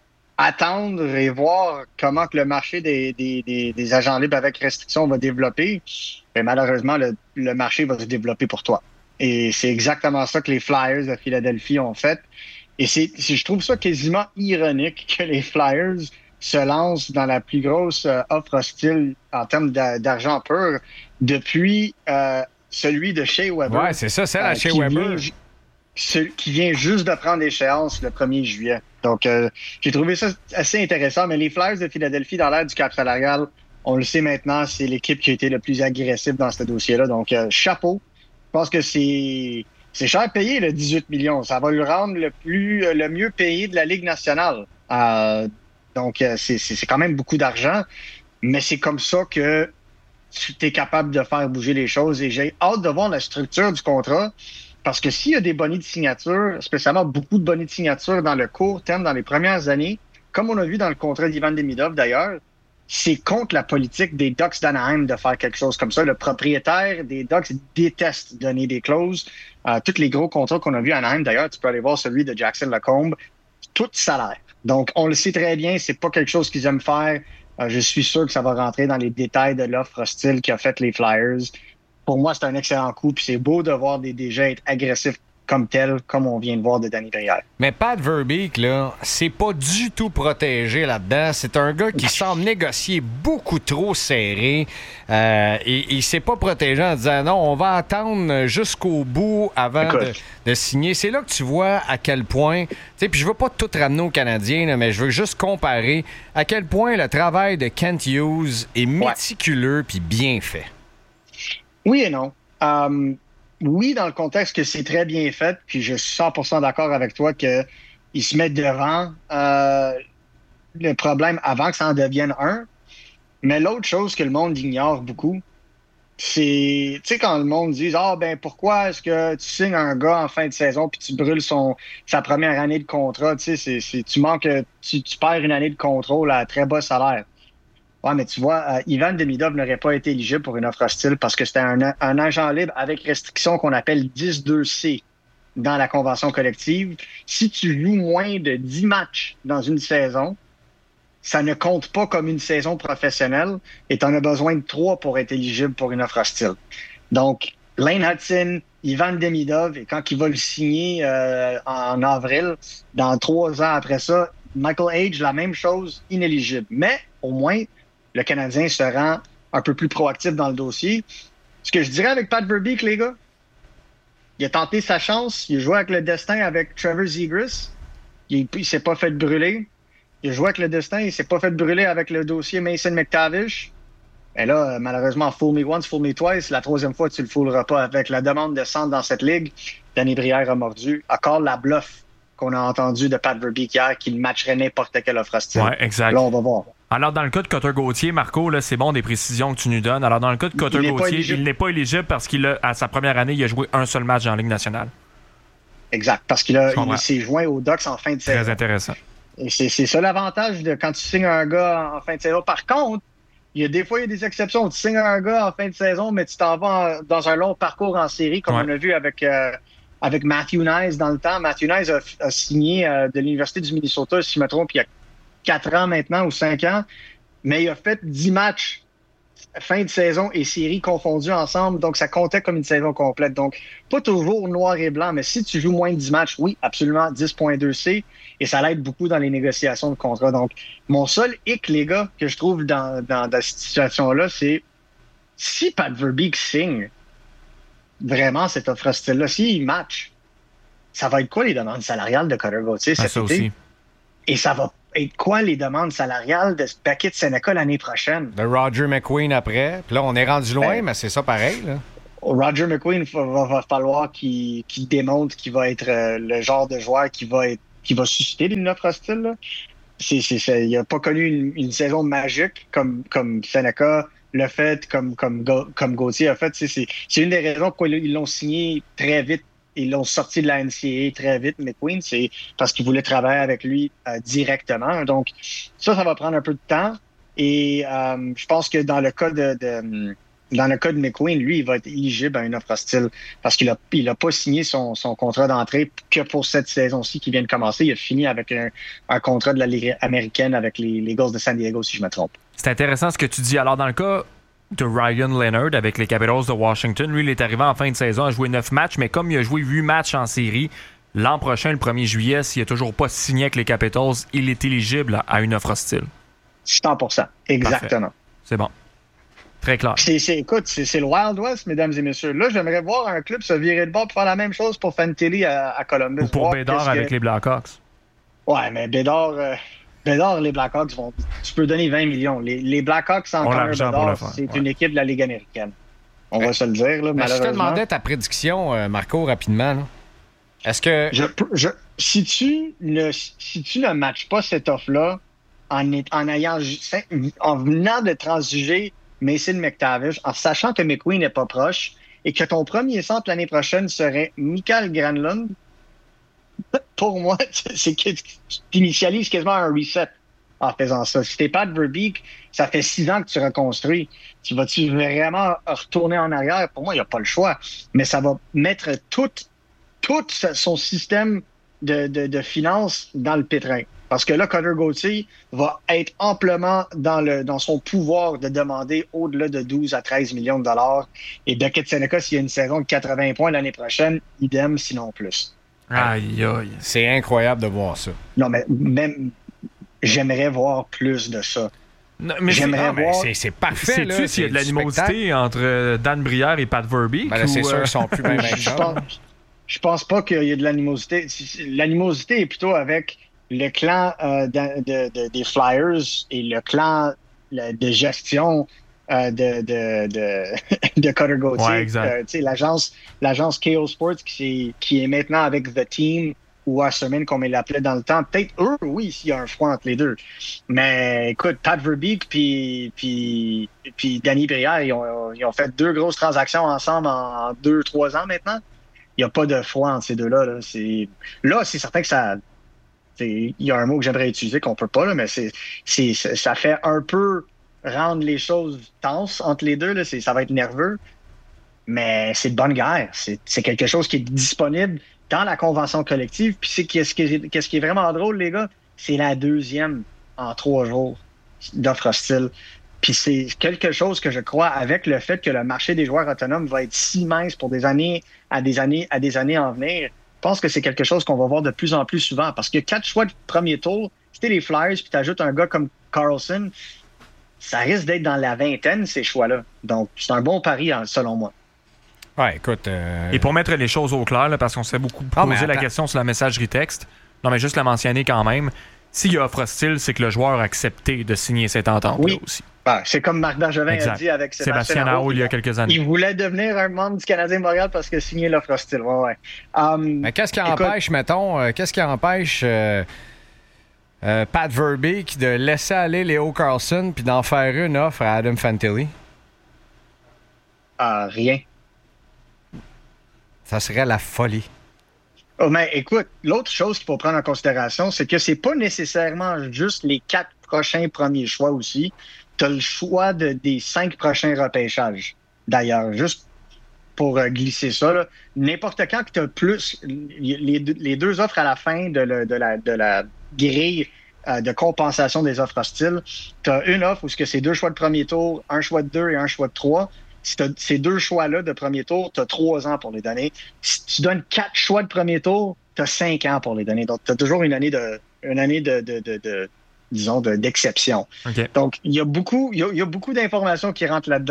attendre et voir comment que le marché des, des, des, des agents libres avec restriction va développer, mais malheureusement, le, le marché va se développer pour toi. Et c'est exactement ça que les Flyers de Philadelphie ont fait. Et c'est, c'est, je trouve ça quasiment ironique que les Flyers se lancent dans la plus grosse euh, offre hostile en termes d'a, d'argent pur depuis euh, celui de Shea Weber. Ouais, c'est ça, c'est la euh, Shea qui Weber. Vient, ce, qui vient juste de prendre échéance le premier juillet. Donc, euh, j'ai trouvé ça assez intéressant. Mais les Flyers de Philadelphie, dans l'ère du cap salarial, on le sait maintenant, c'est l'équipe qui a été le plus agressive dans ce dossier-là. Donc, euh, chapeau. Je pense que c'est... C'est cher payé, le dix-huit millions. Ça va le rendre le plus, le mieux payé de la Ligue nationale. Euh, donc, c'est, c'est, c'est quand même beaucoup d'argent, mais c'est comme ça que tu es capable de faire bouger les choses. Et j'ai hâte de voir la structure du contrat, parce que s'il y a des bonnets de signature, spécialement beaucoup de bonnets de signature dans le court terme, dans les premières années, comme on a vu dans le contrat d'Ivan Demidov d'ailleurs, c'est contre la politique des Ducks d'Anaheim de faire quelque chose comme ça. Le propriétaire des Ducks déteste donner des clauses. Euh, tous les gros contrats qu'on a vus à Anaheim, d'ailleurs, tu peux aller voir celui de Jackson Lecombe, tout salaire. Donc, on le sait très bien, c'est pas quelque chose qu'ils aiment faire. Euh, je suis sûr que ça va rentrer dans les détails de l'offre hostile qu'a fait les Flyers. Pour moi, c'est un excellent coup, puis c'est beau de voir des D G être agressifs comme tel, comme on vient de voir de Danny Brière. Mais Pat Verbeek, là, c'est pas du tout protégé là-dedans. C'est un gars qui semble négocier beaucoup trop serré. Euh, et il s'est pas protégé en disant non, on va attendre jusqu'au bout avant de, de signer. C'est là que tu vois à quel point... Tu sais, puis je veux pas tout ramener aux Canadiens, là, mais je veux juste comparer à quel point le travail de Kent Hughes est méticuleux puis bien fait. Oui et non. Um... Oui, dans le contexte que c'est très bien fait, puis je suis cent pour cent d'accord avec toi qu'ils se mettent devant euh, le problème avant que ça en devienne un. Mais l'autre chose que le monde ignore beaucoup, c'est, tu sais, quand le monde dit « Ah, ben pourquoi est-ce que tu signes un gars en fin de saison puis tu brûles son sa première année de contrat? » Tu sais, c'est, c'est, tu manques, tu, tu perds une année de contrôle à très bas salaire. Ouais, mais tu vois, euh, Ivan Demidov n'aurait pas été éligible pour une offre hostile parce que c'était un, un agent libre avec restriction qu'on appelle dix deux C dans la convention collective. Si tu joues moins de dix matchs dans une saison, ça ne compte pas comme une saison professionnelle et tu en as besoin de trois pour être éligible pour une offre hostile. Donc, Lane Hudson, Ivan Demidov, et quand il va le signer euh, en avril, dans trois ans après ça, Michael Hage, la même chose, inéligible. Mais au moins, le Canadien se rend un peu plus proactif dans le dossier. Ce que je dirais avec Pat Verbeek, les gars, il a tenté sa chance. Il a joué avec le destin avec Trevor Zegras. Il ne s'est pas fait brûler. Il a joué avec le destin. Il ne s'est pas fait brûler avec le dossier Mason McTavish. Et là, malheureusement, fool me once, fool me twice. La troisième fois, tu ne le fouleras pas. Avec la demande de centre dans cette ligue, Danny Brière a mordu. Encore la bluff qu'on a entendu de Pat Verbeek hier, qu'il matcherait n'importe quelle offre hostile. Ouais, exact. Là, on va voir. Alors, dans le cas de Cutter Gauthier, Marco, là, c'est bon des précisions que tu nous donnes. Alors, dans le cas de Cutter Gauthier, il n'est pas éligible parce qu'il a, à sa première année, il a joué un seul match en Ligue nationale. Exact, parce qu'il a, il s'est joint aux Ducks en fin de saison. Très intéressant. Et c'est, c'est ça l'avantage de quand tu signes un gars en fin de saison. Par contre, il y a des fois, il y a des exceptions. Tu signes un gars en fin de saison, mais tu t'en vas en, dans un long parcours en série, comme ouais. on a vu avec, euh, avec Matthew Knies dans le temps. Matthew Knies a, a signé euh, de l'Université du Minnesota, si je me trompe, il y a quatre ans maintenant ou cinq ans, mais il a fait dix matchs fin de saison et série confondues ensemble, donc ça comptait comme une saison complète. Donc, pas toujours noir et blanc, mais si tu joues moins de dix matchs, oui, absolument, dix virgule deux C, et ça l'aide beaucoup dans les négociations de contrat. Donc, mon seul hic, les gars, que je trouve dans, dans, dans cette situation-là, c'est si Pat Verbeek signe vraiment cette offre hostile-là, s'il match, ça va être quoi les demandes salariales de Cutter Gauthier cet ah, été? Aussi. Et ça va être quoi les demandes salariales de Beckett Seneca l'année prochaine? De Roger McQueen après. Puis là, on est rendu loin, ben, mais c'est ça pareil. Là. Roger McQueen, il va, va, va falloir qu'il, qu'il démontre qu'il va être euh, le genre de joueur qui va, être, qui va susciter une offre hostile. Là. C'est, c'est, c'est, il n'a pas connu une, une saison magique comme, comme Seneca l'a fait, comme, comme, comme Gauthier a fait. C'est, c'est, c'est une des raisons pourquoi ils l'ont signé très vite. Ils l'ont sorti de la N C A A très vite, McQueen, c'est parce qu'ils voulaient travailler avec lui euh, directement. Donc, ça, ça va prendre un peu de temps. Et euh, je pense que dans le cas de, de dans le cas de McQueen, lui, il va être éligible à une offre hostile parce qu'il a, il a pas signé son, son contrat d'entrée que pour cette saison-ci qui vient de commencer. Il a fini avec un, un contrat de la Ligue américaine avec les, les Eagles de San Diego, si je me trompe. C'est intéressant ce que tu dis. Alors, dans le cas de Ryan Leonard avec les Capitals de Washington, lui, il est arrivé en fin de saison à jouer neuf matchs, mais comme il a joué huit matchs en série, l'an prochain, le premier juillet, s'il n'a toujours pas signé avec les Capitals, il est éligible à une offre hostile. cent pour cent, exactement. Parfait. C'est bon. Très clair. C'est, c'est, écoute, c'est, c'est le Wild West, mesdames et messieurs. Là, j'aimerais voir un club se virer de bord pour faire la même chose pour Fantilli à, à Columbus. Ou pour Bédard avec que... les Blackhawks. Ouais, mais Bédard... Euh... Bédard, les Blackhawks vont. Tu peux donner vingt millions. Les, les Blackhawks sans Connor Bédard, c'est ouais. une équipe de la Ligue américaine. On ouais. va se le dire, là, malheureusement. Je te demandais ta prédiction, euh, Marco, rapidement. Là. Est-ce que. Je, je, si, tu ne, si tu ne matches pas cette offre-là en, en, ayant, en venant de transiger Mason McTavish, en sachant que McQueen n'est pas proche et que ton premier centre l'année prochaine serait Mikael Granlund, pour moi, c'est que tu initialises quasiment un reset en faisant ça. Si t'es pas de Verbeek, ça fait six ans que tu reconstruis. Tu vas-tu vraiment retourner en arrière? Pour moi, il n'y a pas le choix. Mais ça va mettre tout, tout son système de, de, de finances dans le pétrin. Parce que là, Cutter Gauthier va être amplement dans, le, dans son pouvoir de demander au-delà de douze à treize millions de dollars. Et Beckett Seneca, s'il y a une saison de quatre-vingts points l'année prochaine, idem, sinon plus. Aïe, aïe. C'est incroyable de voir ça. Non, mais même, j'aimerais voir plus de ça. Non, mais j'aimerais non, voir... c'est, c'est parfait. Sais-tu là, s'il y a de l'animosité spectacle? Entre Dan Brière et Pat Verbeek? Ben là, c'est ou sûr euh... qu'ils sont plus bien je, pense, je pense pas qu'il y ait de l'animosité. L'animosité est plutôt avec le clan euh, de, de, de, des Flyers et le clan le, de gestion euh, de, de, de, de Cutter Gauthier. Ouais, exact. Euh, l'agence, l'agence K O Sports qui, qui est maintenant avec The Team ou Wasserman, comme il l'appelait dans le temps. Peut-être eux, oui, s'il y a un froid entre les deux. Mais écoute, Pat Verbeek puis, puis, puis Danny Brière, ils ont, ils ont fait deux grosses transactions ensemble en deux, trois ans maintenant. Il n'y a pas de froid entre ces deux-là. Là, c'est, là, c'est certain que ça... Il y a un mot que j'aimerais utiliser qu'on peut pas, là, mais c'est, c'est, ça fait un peu rendre les choses tenses entre les deux. Là, c'est, ça va être nerveux. Mais c'est de bonne guerre. C'est, c'est quelque chose qui est disponible dans la convention collective. Puis c'est qu'est-ce qui est, qu'est-ce qui est vraiment drôle, les gars, c'est la deuxième en trois jours d'offre hostile. Puis c'est quelque chose que je crois, avec le fait que le marché des joueurs autonomes va être si mince pour des années à des années à des années en venir. Je pense que c'est quelque chose qu'on va voir de plus en plus souvent. Parce que quatre choix de premier tour, si t'es les Flyers puis t'ajoutes un gars comme Carlson, ça risque d'être dans la vingtaine, ces choix-là. Donc, c'est un bon pari, selon moi. Ouais, écoute... Euh... Et pour mettre les choses au clair, là, parce qu'on s'est beaucoup ah, posé la question sur la messagerie texte, non, mais juste la mentionner quand même, s'il y a offre hostile, c'est que le joueur a accepté de signer cette entente-là oui. aussi. Ah, c'est comme Marc Bergevin exact. a dit avec Sébastien, Sébastien Aho il y a quelques années. Il voulait devenir un membre du Canadien de Montréal parce que signer l'offre hostile. Ouais, ouais. Um, Mais qu'est-ce qui écoute, empêche, mettons, euh, qu'est-ce qui empêche euh, euh, Pat Verbeek de laisser aller Léo Carlson puis d'en faire une offre à Adam Fantilli? Ah, rien. Ça serait la folie. Oh, mais écoute, l'autre chose qu'il faut prendre en considération, c'est que c'est pas nécessairement juste les quatre prochains premiers choix aussi. Tu as le choix de, des cinq prochains repêchages. D'ailleurs, juste pour euh, glisser ça, là, n'importe quand que tu as plus les, les deux offres à la fin de, le, de, la, de la grille euh, de compensation des offres hostiles, tu as une offre où c'est deux choix de premier tour, un choix de deux et un choix de trois. Si tu as ces deux choix-là de premier tour, tu as trois ans pour les donner. Si tu donnes quatre choix de premier tour, tu as cinq ans pour les donner. Donc, tu as toujours une année de une année de, de, de, de disons, de, d'exception. Okay. Donc, il y a beaucoup, il y a, il y a beaucoup d'informations qui rentrent là-dedans.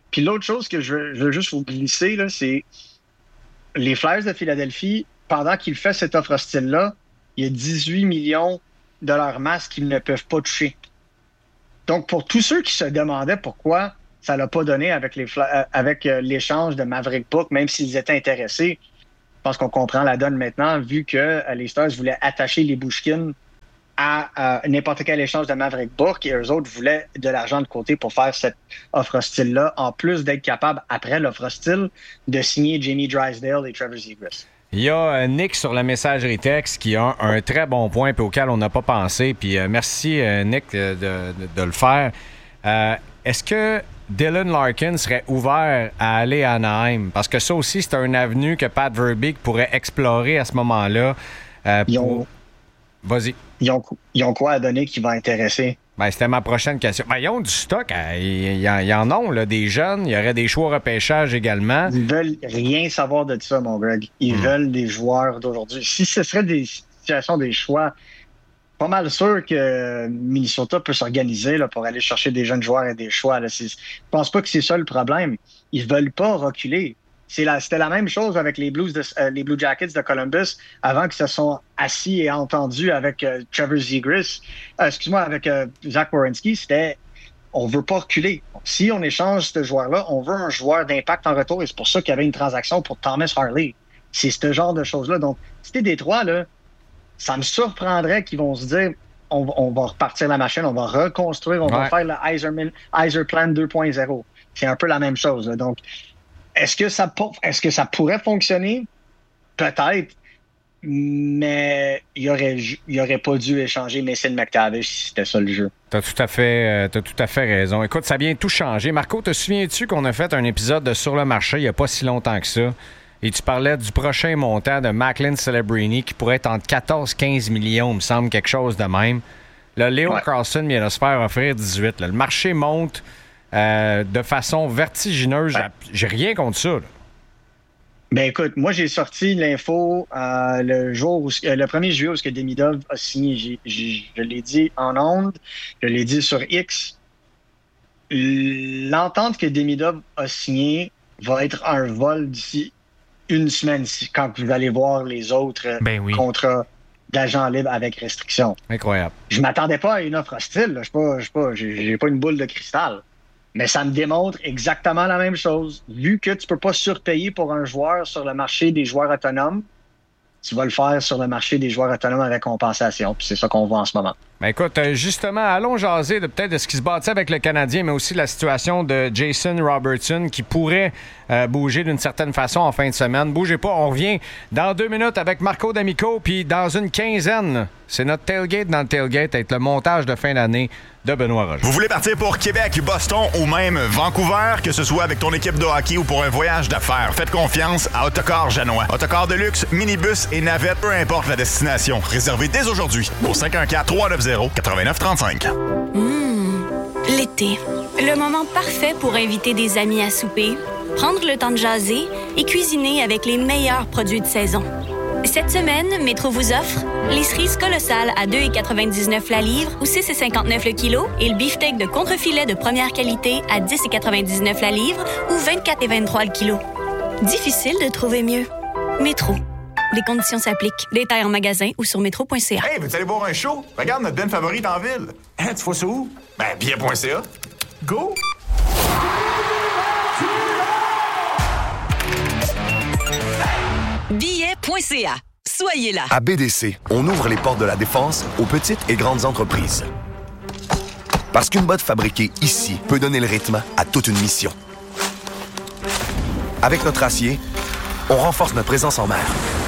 Puis l'autre chose que je veux, je veux juste vous glisser, là, c'est les Flyers de Philadelphie, pendant qu'ils font cette offre hostile-là, il y a dix-huit millions de leur masse qu'ils ne peuvent pas toucher. Donc, pour tous ceux qui se demandaient pourquoi ça l'a pas donné avec, les, avec l'échange de Maverick Book, même s'ils étaient intéressés, je pense qu'on comprend la donne maintenant, vu que les Stars voulaient attacher les Bushkin à, à n'importe quel échange de Maverick Book et eux autres voulaient de l'argent de côté pour faire cette offre hostile-là, en plus d'être capable, après l'offre hostile, de signer Jamie Drysdale et Trevor Zegras. Il y a Nick sur la messagerie texte qui a un, un très bon point puis auquel on n'a pas pensé. Puis euh, merci, euh, Nick, de, de, de le faire. Euh, est-ce que Dylan Larkin serait ouvert à aller à Anaheim? Parce que ça aussi, c'est un avenue que Pat Verbeek pourrait explorer à ce moment-là. Euh, ils, ont... pour... Vas-y. Ils ont, ils ont quoi à donner qui va intéresser? Ben, c'était ma prochaine question. Ben, ils ont du stock. Ils, ils, en, ils en ont, là, des jeunes. Il y aurait des choix repêchage également. Ils veulent rien savoir de ça, mon Greg. Ils mmh. veulent des joueurs d'aujourd'hui. Si ce serait des situations, des choix, pas mal sûr que Minnesota peut s'organiser là, pour aller chercher des jeunes joueurs et des choix. Là. Je pense pas que c'est ça le problème. Ils veulent pas reculer. C'est la, c'était la même chose avec les Blues de, euh, les Blue Jackets de Columbus avant qu'ils se sont assis et entendus avec euh, Trevor Zegras. Euh, excuse-moi, avec euh, Zach Werenski, c'était on veut pas reculer. Si on échange ce joueur-là, on veut un joueur d'impact en retour et c'est pour ça qu'il y avait une transaction pour Thomas Harley. C'est ce genre de choses-là. Donc, si t'es Détroit, là, ça me surprendrait qu'ils vont se dire on, on va repartir la machine, on va reconstruire, on ouais. va faire le Yzerman, Yzerplan deux point zéro. C'est un peu la même chose. Là. Donc, Est-ce que ça est-ce que ça pourrait fonctionner? Peut-être, mais il aurait il aurait pas dû échanger Mason McTavish si c'était ça le jeu. T'as tout à fait euh, t'as tout à fait raison. Écoute, ça vient tout changer. Marco, te souviens-tu qu'on a fait un épisode de Sur le marché il y a pas si longtemps que ça? Et tu parlais du prochain montant de Macklin Celebrini qui pourrait être entre quatorze et quinze millions, il me semble, quelque chose de même. Là, Leo ouais. Carlson vient de se faire offrir dix-huit. Là. Le marché monte Euh, de façon vertigineuse. Ouais. J'ai rien contre ça. Là. Ben écoute, moi j'ai sorti l'info euh, le jour où, euh, le premier juillet où ce que Demidov a signé. J'ai, j'ai, je l'ai dit en ondes, je l'ai dit sur X. L'entente que Demidov a signée va être un vol d'ici une semaine quand vous allez voir les autres ben oui. contrats d'agents libres avec restriction. Incroyable. Je m'attendais pas à une offre hostile. Là. Je pas, je pas, j'ai, j'ai pas une boule de cristal. Mais ça me démontre exactement la même chose. Vu que tu peux pas surpayer pour un joueur sur le marché des joueurs autonomes, tu vas le faire sur le marché des joueurs autonomes avec compensation. Puis c'est ça qu'on voit en ce moment. Ben écoute, justement, allons jaser de peut-être de ce qui se bâtit avec le Canadien, mais aussi la situation de Jason Robertson qui pourrait euh, bouger d'une certaine façon en fin de semaine. Bougez pas, on revient dans deux minutes avec Marco D'Amico, puis dans une quinzaine, c'est notre tailgate dans le tailgate avec le montage de fin d'année de Benoît Roger. Vous voulez partir pour Québec, Boston ou même Vancouver, que ce soit avec ton équipe de hockey ou pour un voyage d'affaires, faites confiance à Autocar Janois. Autocar de luxe, minibus et navette, peu importe la destination. Réservez dès aujourd'hui au cinq un quatre, trois neuf zéro, neuf neuf trois cinq. Mmh, l'été. Le moment parfait pour inviter des amis à souper, prendre le temps de jaser et cuisiner avec les meilleurs produits de saison. Cette semaine, Métro vous offre les cerises colossales à deux virgule quatre-vingt-dix-neuf la livre ou six virgule cinquante-neuf le kilo et le beefsteak de contrefilet de première qualité à dix virgule quatre-vingt-dix-neuf la livre ou vingt-quatre virgule vingt-trois le kilo. Difficile de trouver mieux. Métro. Les conditions s'appliquent. Détails en magasin ou sur métro point c a. Hey, veux-tu aller voir un show? Regarde notre band favorite en ville. Hein, tu vois ça où? Ben, billet point c a. Go! billet point c a. Soyez là. À B D C, on ouvre les portes de la défense aux petites et grandes entreprises. Parce qu'une botte fabriquée ici peut donner le rythme à toute une mission. Avec notre acier, on renforce notre présence en mer.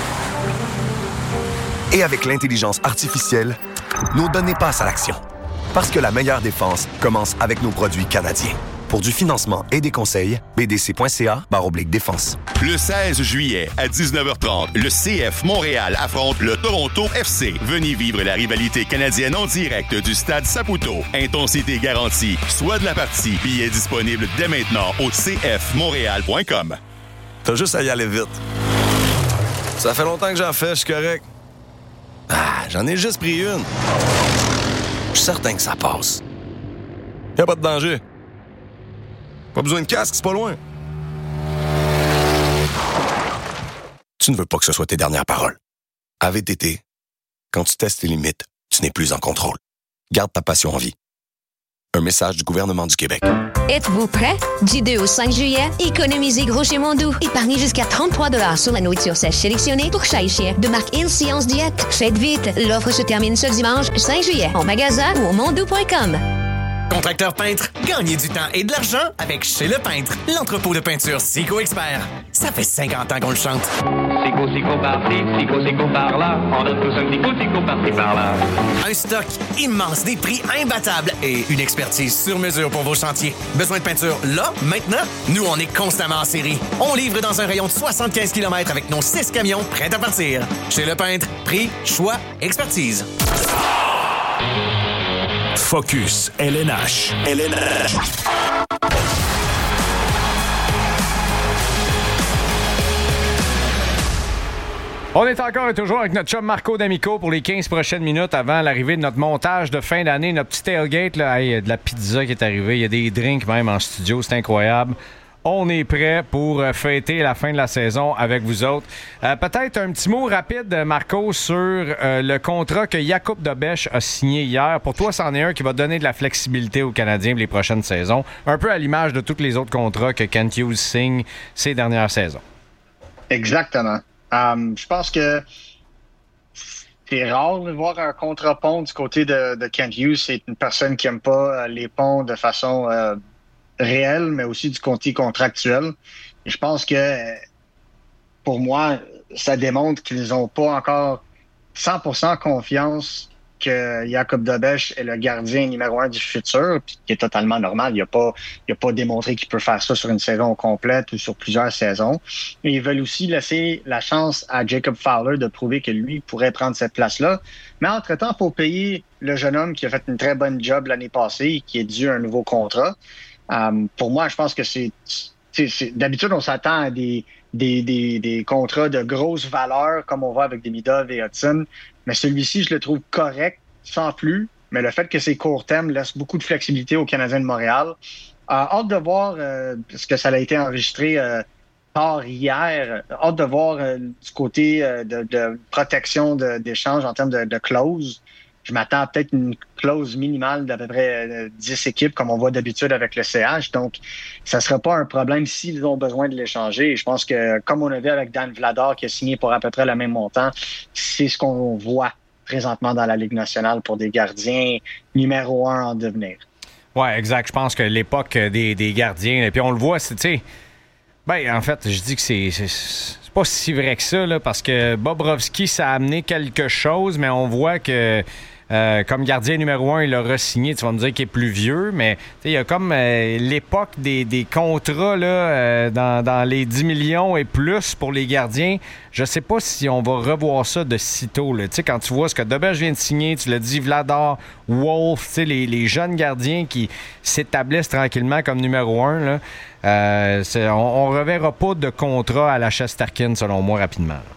Et avec l'intelligence artificielle, nos données passent à l'action. Parce que la meilleure défense commence avec nos produits canadiens. Pour du financement et des conseils, b d c point c a barre oblique défense. Le seize juillet à dix-neuf heures trente, le C F Montréal affronte le Toronto F C. Venez vivre la rivalité canadienne en direct du stade Saputo. Intensité garantie. Soit de la partie. Billets disponibles dès maintenant au c f montréal point com. T'as juste à y aller vite. Ça fait longtemps que j'en fais, je suis correct. Ah, j'en ai juste pris une. Je suis certain que ça passe. Y a pas de danger. Pas besoin de casque, c'est pas loin. Tu ne veux pas que ce soit tes dernières paroles. À V T T, quand tu testes tes limites, tu n'es plus en contrôle. Garde ta passion en vie. Un message du gouvernement du Québec. Êtes-vous prêts? Du deux au cinq juillet, économisez gros chez Mondou. Épargnez jusqu'à trente-trois dollars sur la nourriture sèche sélectionnée pour chat et chien de marque Il Science Diète. Faites vite, l'offre se termine ce dimanche cinq juillet en magasin ou au mondou point com. Contracteur peintre, gagnez du temps et de l'argent avec Chez Le Peintre, l'entrepôt de peinture Sico Expert. Ça fait cinquante ans qu'on le chante. Sico, Sico par-ci, Sico, Sico par-là. On a tous un Sico, Sico par-ci, par-là. Un stock immense, des prix imbattables et une expertise sur mesure pour vos chantiers. Besoin de peinture là, maintenant? Nous, on est constamment en série. On livre dans un rayon de soixante-quinze kilomètres avec nos six camions prêts à partir. Chez Le Peintre, prix, choix, expertise. Focus L N H. L N H. On est encore et toujours avec notre chum Marco D'Amico pour les quinze prochaines minutes avant l'arrivée de notre montage de fin d'année, notre petit tailgate. Là. Hey, il y a de la pizza qui est arrivée, il y a des drinks même en studio, c'est incroyable. On est prêt pour fêter la fin de la saison avec vous autres. Euh, peut-être un petit mot rapide, Marco, sur euh, le contrat que Jakub Dobeš a signé hier. Pour toi, c'en est un qui va donner de la flexibilité aux Canadiens pour les prochaines saisons. Un peu à l'image de tous les autres contrats que Kent Hughes signe ces dernières saisons. Exactement. Um, je pense que c'est rare de voir un contrat pont du côté de, de Kent Hughes. C'est une personne qui n'aime pas les ponts de façon... Euh, réel, mais aussi du côté contractuel. Et je pense que, pour moi, ça démontre qu'ils n'ont pas encore cent pour cent confiance que Jakub Dobeš est le gardien numéro un du futur, puis qui est totalement normal. Il n'a pas, il a pas démontré qu'il peut faire ça sur une saison complète ou sur plusieurs saisons. Et ils veulent aussi laisser la chance à Jacob Fowler de prouver que lui pourrait prendre cette place-là. Mais entre-temps, il faut payer le jeune homme qui a fait une très bonne job l'année passée et qui est dû un nouveau contrat. Um, pour moi, je pense que c'est, c'est, c'est d'habitude, on s'attend à des, des, des, des contrats de grosse valeur, comme on voit avec Demidov et Hudson. Mais celui-ci, je le trouve correct, sans plus. Mais le fait que c'est court terme laisse beaucoup de flexibilité aux Canadiens de Montréal. Euh, hâte de voir, euh, parce que ça a été enregistré euh, tard hier, hâte de voir euh, du côté euh, de, de protection de, d'échange en termes de, de clause. Je m'attends à peut-être une clause minimale d'à peu près dix équipes, comme on voit d'habitude avec le C H. Donc, ça ne sera pas un problème s'ils ont besoin de l'échanger. Et je pense que, comme on a vu avec Dan Vladar, qui a signé pour à peu près le même montant, c'est ce qu'on voit présentement dans la Ligue nationale pour des gardiens numéro un en devenir. Oui, exact. Je pense que l'époque des, des gardiens, et puis on le voit, c'est, tu sais, ben, en fait, je dis que c'est... c'est... c'est pas si vrai que ça, là, parce que Bobrovski, ça a amené quelque chose, mais on voit que euh, comme gardien numéro un, il l'a re-signé. Tu vas me dire qu'il est plus vieux, mais il y a comme euh, l'époque des, des contrats là, euh, dans, dans les dix millions et plus pour les gardiens. Je sais pas si on va revoir ça de sitôt. Là. Quand tu vois ce que Dobeš vient de signer, tu l'as dit, Vladar, Wolf, les, les jeunes gardiens qui s'établissent tranquillement comme numéro un, là, euh, on ne reverra pas de contrat à la Shesterkin, selon moi, rapidement. Là.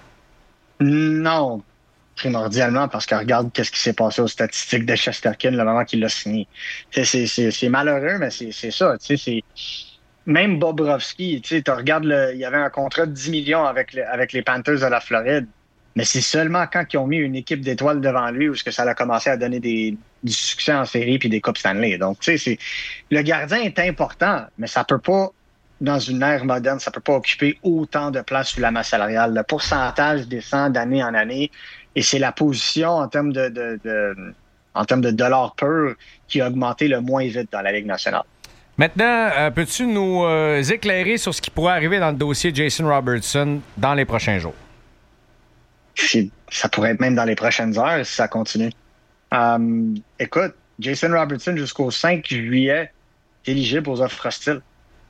Non, primordialement, parce que regarde qu'est-ce qui s'est passé aux statistiques de Shesterkin le moment qu'il l'a signé. C'est, c'est, c'est, c'est malheureux, mais c'est, c'est ça. C'est... Même Bobrovski, tu regardes, le... il y avait un contrat de dix millions avec, le... avec les Panthers de la Floride, mais c'est seulement quand ils ont mis une équipe d'étoiles devant lui où que ça a commencé à donner des... du succès en série puis des Coupes Stanley. Donc, tu sais, c'est... le gardien est important, mais ça peut pas, dans une ère moderne, ça peut pas occuper autant de place sur la masse salariale. Le pourcentage descend d'année en année et c'est la position en termes de, de, de, en termes de dollars purs qui a augmenté le moins vite dans la Ligue nationale. Maintenant, euh, peux-tu nous euh, éclairer sur ce qui pourrait arriver dans le dossier Jason Robertson dans les prochains jours? C'est, ça pourrait être même dans les prochaines heures si ça continue. Um, écoute, Jason Robertson, jusqu'au cinq juillet, est éligible aux offres hostiles.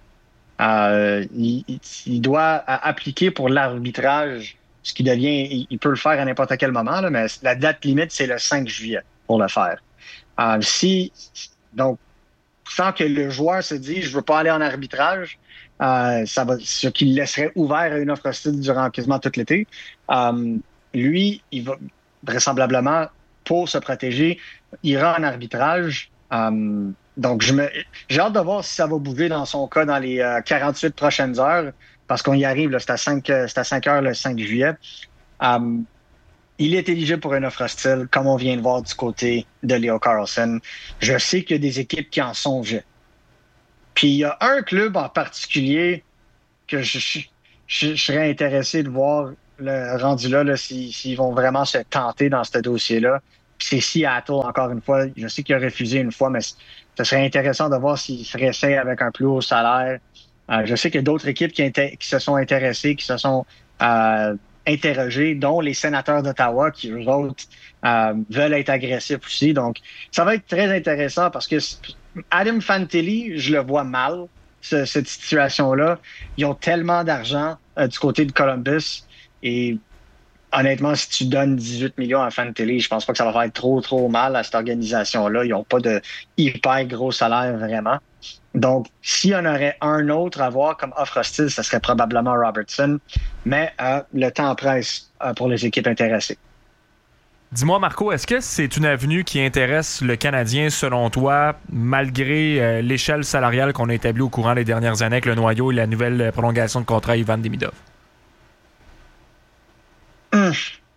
Euh, il, il doit appliquer pour l'arbitrage, ce qui devient, il, il peut le faire à n'importe quel moment, là, mais la date limite, c'est le cinq juillet pour le faire. Euh, si, donc, sans que le joueur se dise « je veux pas aller en arbitrage euh, », ça va, ce qui le laisserait ouvert à une offre hostile durant quasiment tout l'été. Euh, lui, il va vraisemblablement, pour se protéger, ira en arbitrage. Euh, donc, je me, j'ai hâte de voir si ça va bouger dans son cas dans les euh, quarante-huit prochaines heures, parce qu'on y arrive, là, c'est, à cinq, c'est à cinq heures le cinq juillet. Um, il est éligible pour une offre hostile, comme on vient de voir du côté de Leo Carlsson. Je sais qu'il y a des équipes qui en songeaient. Puis il y a un club en particulier que je, je, je, je serais intéressé de voir le rendu là, là s'ils, s'ils vont vraiment se tenter dans ce dossier-là. Puis c'est Seattle, encore une fois. Je sais qu'il a refusé une fois, mais ce serait intéressant de voir s'il se réessaye avec un plus haut salaire. Euh, je sais qu'il y a d'autres équipes qui, inter- qui se sont intéressées, qui se sont euh, interrogées, dont les Sénateurs d'Ottawa, qui, eux autres, euh, veulent être agressifs aussi. Donc, ça va être très intéressant parce que Adam Fantilli, je le vois mal, ce, cette situation-là. Ils ont tellement d'argent euh, du côté de Columbus et honnêtement, si tu donnes dix-huit millions à Fantilli, je pense pas que ça va faire trop, trop mal à cette organisation-là. Ils n'ont pas de hyper gros salaire vraiment. Donc, s'il y en aurait un autre à voir comme offre hostile, ce serait probablement Robertson. Mais euh, le temps presse euh, pour les équipes intéressées. Dis-moi, Marco, est-ce que c'est une avenue qui intéresse le Canadien, selon toi, malgré euh, l'échelle salariale qu'on a établie au courant des dernières années avec le noyau et la nouvelle prolongation de contrat Ivan Demidov? Hum.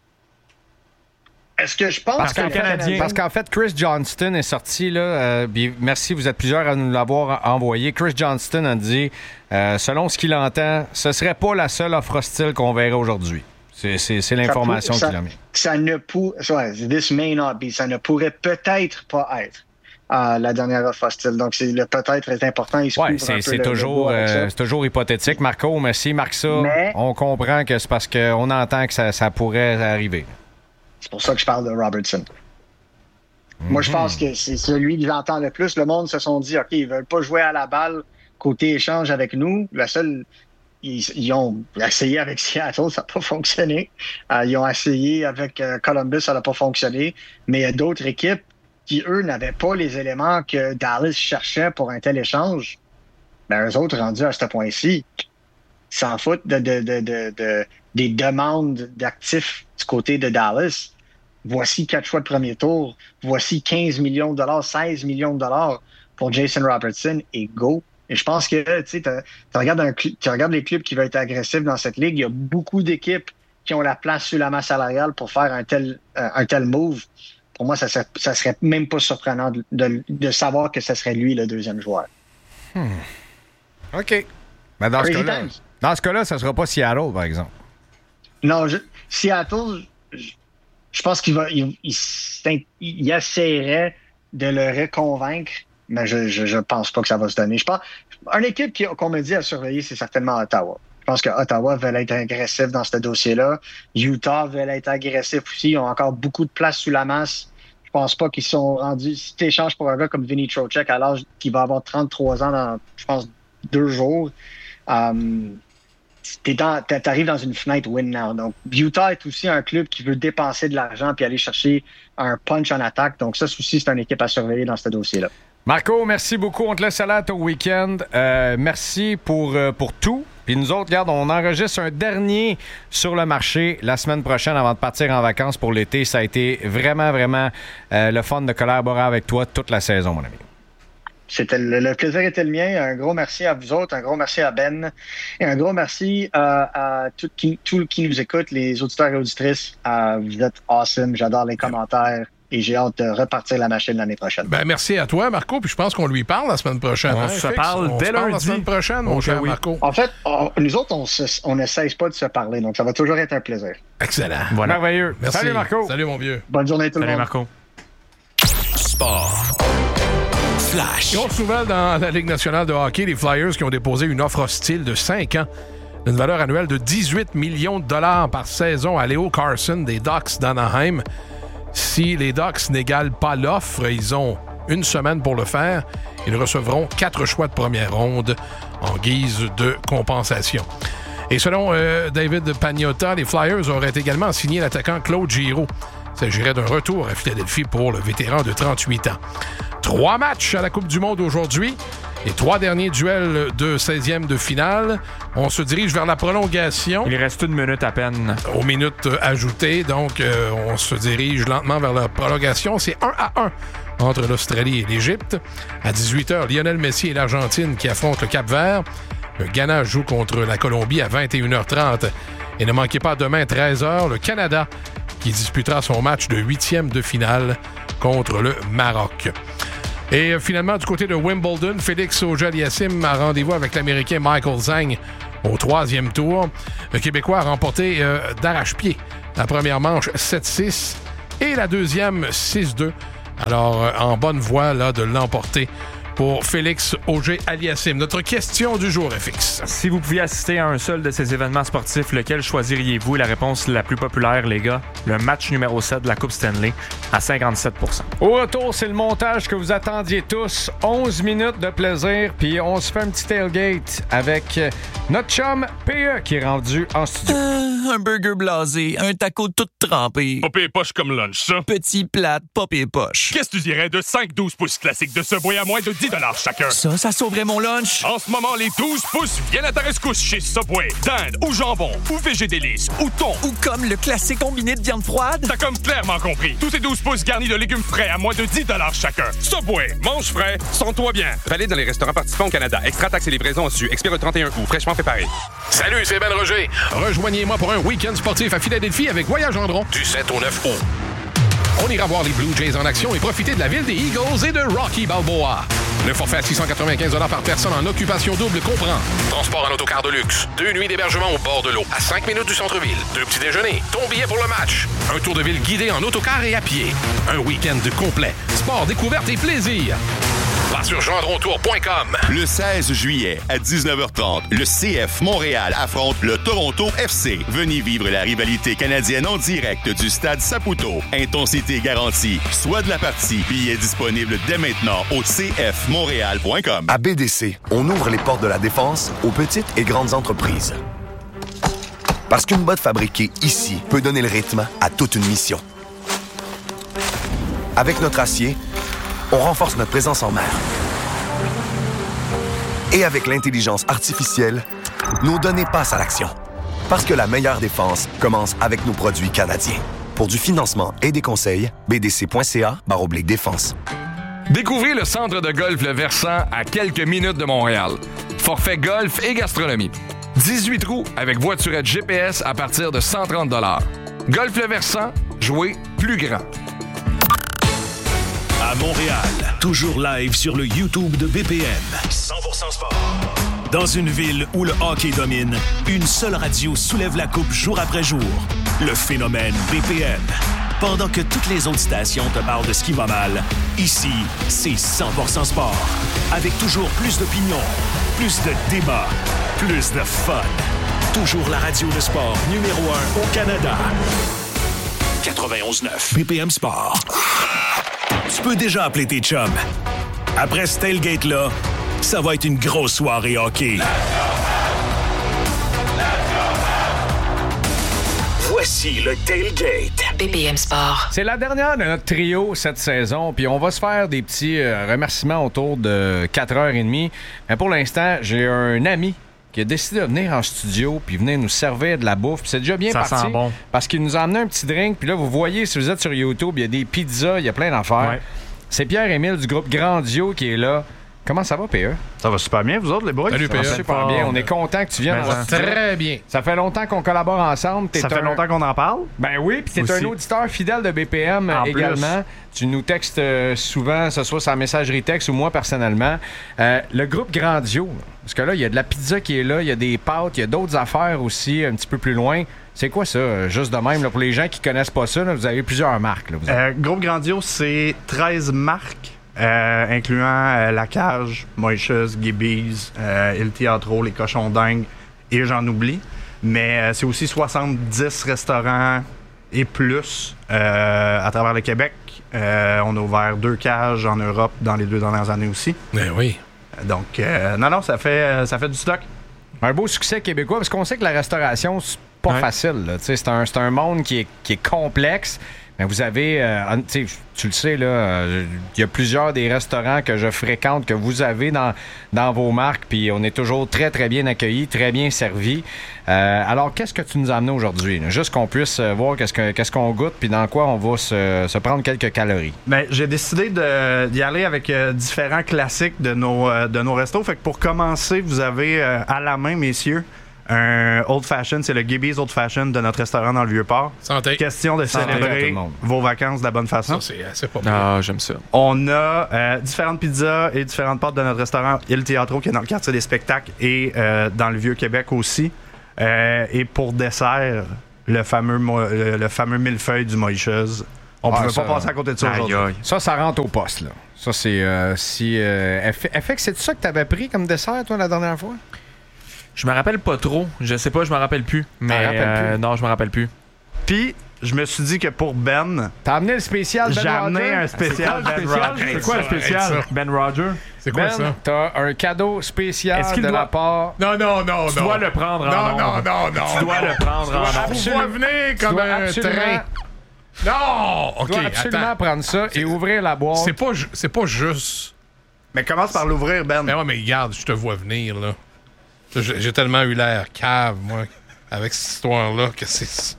Est-ce que je pense parce, que qu'en, Canadien... parce qu'en fait, Chris Johnston est sorti, là, euh, merci, vous êtes plusieurs à nous l'avoir envoyé. Chris Johnston a dit, euh, selon ce qu'il entend, ce serait pas la seule offre hostile qu'on verrait aujourd'hui. C'est, c'est, c'est l'information ça, qu'il a mis. Ça ne pourrait, this may not be, ça ne pourrait peut-être pas être euh, la dernière offre hostile. Donc, c'est, le peut-être est important. Il se ouais, c'est, c'est, toujours, euh, c'est toujours hypothétique, Marco, mais s'il marque ça, mais, on comprend que c'est parce qu'on entend que ça, ça pourrait arriver. C'est pour ça que je parle de Robertson. Mm-hmm. Moi, je pense que c'est celui que j'entends le plus. Le monde se sont dit, OK, ils veulent pas jouer à la balle côté échange avec nous. La seule... Ils, ils ont essayé avec Seattle, ça n'a pas fonctionné. Euh, ils ont essayé avec euh, Columbus, ça n'a pas fonctionné. Mais il y a d'autres équipes qui, eux, n'avaient pas les éléments que Dallas cherchait pour un tel échange. Ben, eux autres, rendus à ce point-ci, ils s'en foutent de, de, de, de, de, des demandes d'actifs du côté de Dallas. Voici quatre choix de premier tour. Voici quinze millions de dollars, seize millions de dollars pour Jason Robertson et go. Et je pense que, tu sais, tu regardes, un, tu regardes les clubs qui veulent être agressifs dans cette ligue, il y a beaucoup d'équipes qui ont la place sur la masse salariale pour faire un tel, euh, un tel move. Pour moi, ça serait, ça serait même pas surprenant de, de, de savoir que ce serait lui le deuxième joueur. Hmm. OK. Ben dans, ce cas-là, dans ce cas-là, ça sera pas Seattle, par exemple. Non, je, Seattle, je, je pense qu'il va, il, il, il essaierait de le reconvaincre. Mais je, je je pense pas que ça va se donner. Je pense une équipe qui, qu'on me dit à surveiller, c'est certainement Ottawa. Je pense que Ottawa veut être agressif dans ce dossier-là. Utah veut être agressif aussi. Ils ont encore beaucoup de place sous la masse. Je pense pas qu'ils sont rendus. Si tu échanges pour un gars comme Vinny Trocheck à l'âge qui va avoir trente-trois ans dans, je pense, deux jours, um, t'es dans, t'arrives dans une fenêtre win now. Donc, Utah est aussi un club qui veut dépenser de l'argent puis aller chercher un punch en attaque. Donc, ça aussi, c'est une équipe à surveiller dans ce dossier-là. Marco, merci beaucoup. On te laisse aller à ton week-end. Euh, merci pour, euh, pour tout. Puis nous autres, regarde, on enregistre un dernier sur le marché la semaine prochaine avant de partir en vacances pour l'été. Ça a été vraiment, vraiment euh, le fun de collaborer avec toi toute la saison, mon ami. C'était le, le plaisir était le mien. Un gros merci à vous autres, un gros merci à Ben et un gros merci euh, à tout qui, tout qui nous écoute, les auditeurs et auditrices. Euh, vous êtes awesome. J'adore les commentaires. Et j'ai hâte de repartir la machine l'année prochaine. Ben merci à toi, Marco. Puis je pense qu'on lui parle la semaine prochaine. On hein, se parle on dès se parle lundi. la semaine prochaine, mon cher oui. Marco. En fait, on, nous autres, on, se, on ne cesse pas de se parler. Donc, ça va toujours être un plaisir. Excellent. Voilà. Merveilleux. Merci. Salut, Marco. Salut, mon vieux. Bonne journée à tout Salut, le monde. Marco. Sport. Flash. Grosse nouvelle dans la Ligue nationale de hockey, les Flyers qui ont déposé une offre hostile de cinq ans, d'une valeur annuelle de dix-huit millions de dollars par saison à Leo Carlsson des Ducks d'Anaheim. Si les Ducks n'égalent pas l'offre, ils ont une semaine pour le faire. Ils recevront quatre choix de première ronde en guise de compensation. Et selon euh, David Pagnotta, les Flyers auraient également signé l'attaquant Claude Giroux. Il s'agirait d'un retour à Philadelphie pour le vétéran de trente-huit ans. Trois matchs à la Coupe du Monde aujourd'hui. Les trois derniers duels de seizième de finale. On se dirige vers la prolongation. Il reste une minute à peine. Aux minutes ajoutées, donc euh, on se dirige lentement vers la prolongation. C'est un à un entre l'Australie et l'Égypte. À dix-huit heures, Lionel Messi et l'Argentine qui affrontent le Cap-Vert. Le Ghana joue contre la Colombie à vingt et une heures trente. Et ne manquez pas demain, treize heures, le Canada qui disputera son match de huitième de finale contre le Maroc. Et euh, finalement, du côté de Wimbledon, Félix Auger-Aliassime a rendez-vous avec l'Américain Michael Zhang au troisième tour. Le Québécois a remporté euh, d'arrache-pied la première manche sept six et la deuxième six deux. Alors, euh, en bonne voie là, de l'emporter pour Félix Auger-Aliassime. Notre question du jour, F X. Si vous pouviez assister à un seul de ces événements sportifs, lequel choisiriez-vous? La réponse la plus populaire, les gars, le match numéro sept de la Coupe Stanley à cinquante-sept pour cent. Au retour, c'est le montage que vous attendiez tous. onze minutes de plaisir, puis on se fait un petit tailgate avec notre chum P E qui est rendu en studio. Euh, un burger blasé, un taco tout trempé. Pas pire poche comme lunch, ça. Petit plate, pas pire poche. Qu'est-ce que tu dirais de cinq douze pouces classiques de Subway à moins de dix dollars chacun? Ça, ça sauverait mon lunch. En ce moment, les douze pouces viennent à ta rescousse chez Subway. Dinde ou jambon ou végédélice ou thon. Ou comme le classique combiné de viande froide. T'as comme clairement compris. Tous ces douze pouces garnis de légumes frais à moins de dix dollars chacun. Subway, mange frais, sens-toi bien. Valide dans les restaurants participants au Canada. Extra taxes et livraison au-dessus. Expire le trente et un août. Fraîchement préparé. Salut, c'est Ben Roger. Rejoignez-moi pour un week-end sportif à Philadelphie avec Voyage Gendron du sept au neuf août. On ira voir les Blue Jays en action et profiter de la ville des Eagles et de Rocky Balboa. Le forfait à six cent quatre-vingt-quinze dollars par personne en occupation double comprend transport en autocar de luxe, deux nuits d'hébergement au bord de l'eau, à cinq minutes du centre-ville, deux petits déjeuners, ton billet pour le match, un tour de ville guidé en autocar et à pied, un week-end complet, sport, découverte et plaisir. Va sur gendrontour point com. Le seize juillet à dix-neuf heures trente, le C F Montréal affronte le Toronto F C. Venez vivre la rivalité canadienne en direct du stade Saputo. Intensité garantie. Soit de la partie. Billets disponibles dès maintenant au c f montréal point com. À B D C, on ouvre les portes de la défense aux petites et grandes entreprises. Parce qu'une botte fabriquée ici peut donner le rythme à toute une mission. Avec notre acier, on renforce notre présence en mer. Et avec l'intelligence artificielle, nos données passent à l'action. Parce que la meilleure défense commence avec nos produits canadiens. Pour du financement et des conseils, b d c point c a barre oblique défense. Découvrez le centre de golf Le Versant à quelques minutes de Montréal. Forfait golf et gastronomie. dix-huit trous avec voiturette G P S à partir de cent trente dollars. Golf Le Versant, jouez plus grand. À Montréal, toujours live sur le YouTube de B P M. cent pour cent sport. Dans une ville où le hockey domine, une seule radio soulève la coupe jour après jour. Le phénomène B P M. Pendant que toutes les autres stations te parlent de ce qui va mal, ici, c'est cent pour cent sport. Avec toujours plus d'opinions, plus de débats, plus de fun. Toujours la radio de sport numéro un au Canada. quatre-vingt-onze neuf B P M Sport. Tu peux déjà appeler tes chums. Après ce tailgate-là, ça va être une grosse soirée hockey. Voici le tailgate. B P M Sport. C'est la dernière de notre trio cette saison, puis on va se faire des petits euh, remerciements autour de quatre heures trente. Mais pour l'instant, j'ai un ami qui a décidé de venir en studio puis venir nous servir de la bouffe. Puis c'est déjà bien Ça parti sent bon. parce qu'il nous a amené un petit drink. Puis là, vous voyez, si vous êtes sur YouTube, il y a des pizzas, il y a plein d'affaires. Ouais. C'est Pierre-Émile du groupe Grandio qui est là. Comment ça va, P E? Ça va super bien, vous autres, les boys? Salut, P E. Super bien. On est content que tu viennes. Ben, ça va très bien. Ça fait longtemps qu'on collabore ensemble. T'es Ça fait un... longtemps qu'on en parle? Ben oui, puis t'es Aussi. un auditeur fidèle de B P M En également. plus. Tu nous textes euh, souvent, que ce soit sa messagerie texte ou moi personnellement. Euh, le groupe Grandio, parce que là, il y a de la pizza qui est là, il y a des pâtes, il y a d'autres affaires aussi un petit peu plus loin. C'est quoi ça, euh, juste de même, là, pour les gens qui connaissent pas ça, là, vous avez plusieurs marques. Là, vous avez. Euh, Groupe Grandio, c'est treize marques, euh, incluant euh, La Cage, Moïcheuse, Gibby's, euh, Il Teatro, Les Cochons Dingues, et j'en oublie. Mais euh, c'est aussi soixante-dix restaurants et plus euh, à travers le Québec. Euh, on a ouvert deux cages en Europe dans les deux dernières années aussi. Ben oui. Donc, euh, non, non, ça fait, ça fait du stock. Un beau succès québécois, parce qu'on sait que la restauration, c'est pas Ouais. facile. Là. C'est un, c'est un monde qui est, qui est complexe. Mais vous avez, euh, tu le sais, là, il y a plusieurs des restaurants que je fréquente, que vous avez dans, dans vos marques, puis on est toujours très, très bien accueillis, très bien servis. Euh, alors, qu'est-ce que tu nous as amené aujourd'hui? Là? Juste qu'on puisse voir qu'est-ce, que, qu'est-ce qu'on goûte, puis dans quoi on va se, se prendre quelques calories. Bien, j'ai décidé de, d'y aller avec euh, différents classiques de nos, euh, de nos restos. Fait que pour commencer, vous avez euh, à la main, messieurs, un Old Fashioned, c'est le Gibby's Old Fashioned de notre restaurant dans le Vieux-Port. Santé. Question de Santé célébrer vos vacances de la bonne façon. Ça, c'est, c'est pas bon. Ah, j'aime ça. On a euh, différentes pizzas et différentes pâtes de notre restaurant Il Teatro, qui est dans le quartier des spectacles et euh, dans le Vieux-Québec aussi. Euh, et pour dessert, le fameux, mo- le, le fameux millefeuille du Moïcheuse. On ne ah, pouvait ça, pas passer à côté de ça aïe, aujourd'hui. aïe. Ça, ça rentre au poste, là. Ça, c'est... Euh, si... Euh, F X, c'est ça que tu avais pris comme dessert, toi, la dernière fois? Je me rappelle pas trop. Je sais pas, je me rappelle plus. Mais rappelles euh, plus? Non, je me rappelle plus. Puis, je me suis dit que pour Ben... T'as amené le spécial Ben J'ai Roger? amené un spécial Ben Roger. C'est quoi le spécial? Ben Roger? C'est quoi Ben, ça? t'as un cadeau spécial Est-ce qu'il de doit- la part... Non, non, non, Tu non. dois le prendre en Non, non, ondes. non, non. Tu dois le prendre en ondes. Absolument. Vous venez comme dois un absolument- train. Non! Tu OK, dois absolument attends. prendre ça et ouvrir la boîte. C'est pas, ju- c'est pas juste... Mais commence par l'ouvrir, Ben. Mais ouais, mais regarde, je te vois venir, là. J'ai, j'ai tellement eu l'air cave, moi, avec cette histoire-là, que c'est...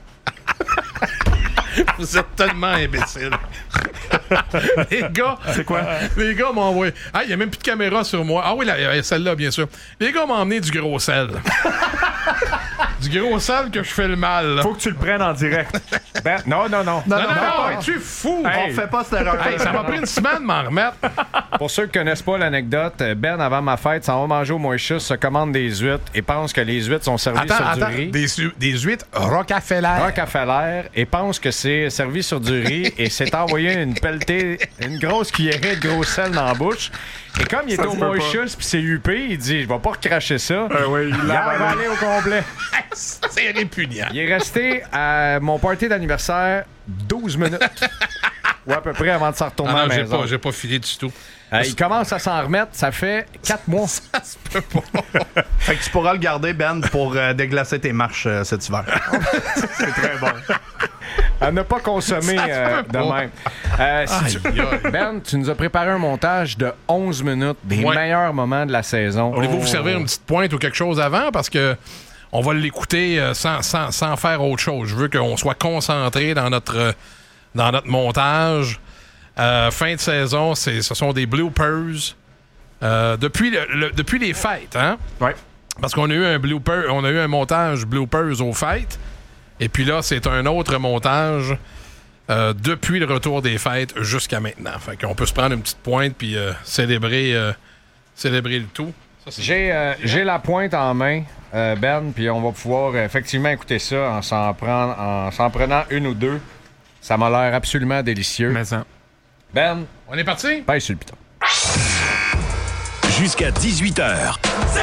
Vous êtes tellement imbéciles. Les gars... C'est quoi? Les gars m'ont envoyé... Ah, il n'y a même plus de caméra sur moi. Ah oui, la- celle-là, bien sûr. Les gars m'ont emmené du gros sel. Du gros sel que je fais le mal, là. Faut que tu le prennes en direct. Ben, non, non, non. Non, non, non, non, non. es-tu fou? On fait pas cette erreur. Hey, ça m'a pris une semaine de m'en remettre. Pour ceux qui connaissent pas l'anecdote, Ben, avant ma fête, s'en va manger au Moïchus, se commande des huîtres et pense que les huîtres sont servies Attends, sur attends. du riz. Des, su- des huîtres Rockefeller. Rockefeller et pense que c'est servi sur du riz et s'est envoyé une pelletée, une grosse cuillerée de gros sel dans la bouche. Et comme il Ça était au se peut Moïchus puis c'est huppé, il dit je vais pas recracher ça. Ah oui, il il l'a a avalé. avalé au complet. C'est répugnant. Il est resté à mon party d'anniversaire douze minutes. Ou à peu près avant de s'en retourner Ah à non, la j'ai maison. pas, j'ai pas filé du tout. Euh, il commence à s'en remettre, ça fait quatre mois. Ça se peut pas. Fait que tu pourras le garder, Ben, pour euh, déglacer tes marches euh, cet hiver. C'est très bon. À ne pas consommer Ça se euh, peut de pas. même. Euh, si tu- Aïe, aïe. Ben, tu nous as préparé un montage de onze minutes des Ouais. meilleurs moments de la saison. Voulez-vous vous servir une petite pointe ou quelque chose avant? Parce que on va l'écouter euh, sans, sans, sans faire autre chose. Je veux qu'on soit concentré dans notre, euh, dans notre montage. Euh, fin de saison, c'est, ce sont des bloopers. Euh, depuis, le, le- depuis les fêtes, hein? Ouais. Parce qu'on a eu un blooper, on a eu un montage bloopers aux fêtes. Et puis là, c'est un autre montage euh, depuis le retour des fêtes jusqu'à maintenant. Fait qu'on peut se prendre une petite pointe puis euh, célébrer, euh, célébrer le tout. Ça, c'est- J'ai, euh, j'ai la pointe en main, euh, Ben, puis on va pouvoir euh, effectivement écouter ça en s'en, prendre, en s'en prenant une ou deux. Ça m'a l'air absolument délicieux. Mais ça. Ben, On est parti? pèse sur le piton. Jusqu'à dix-huit heures.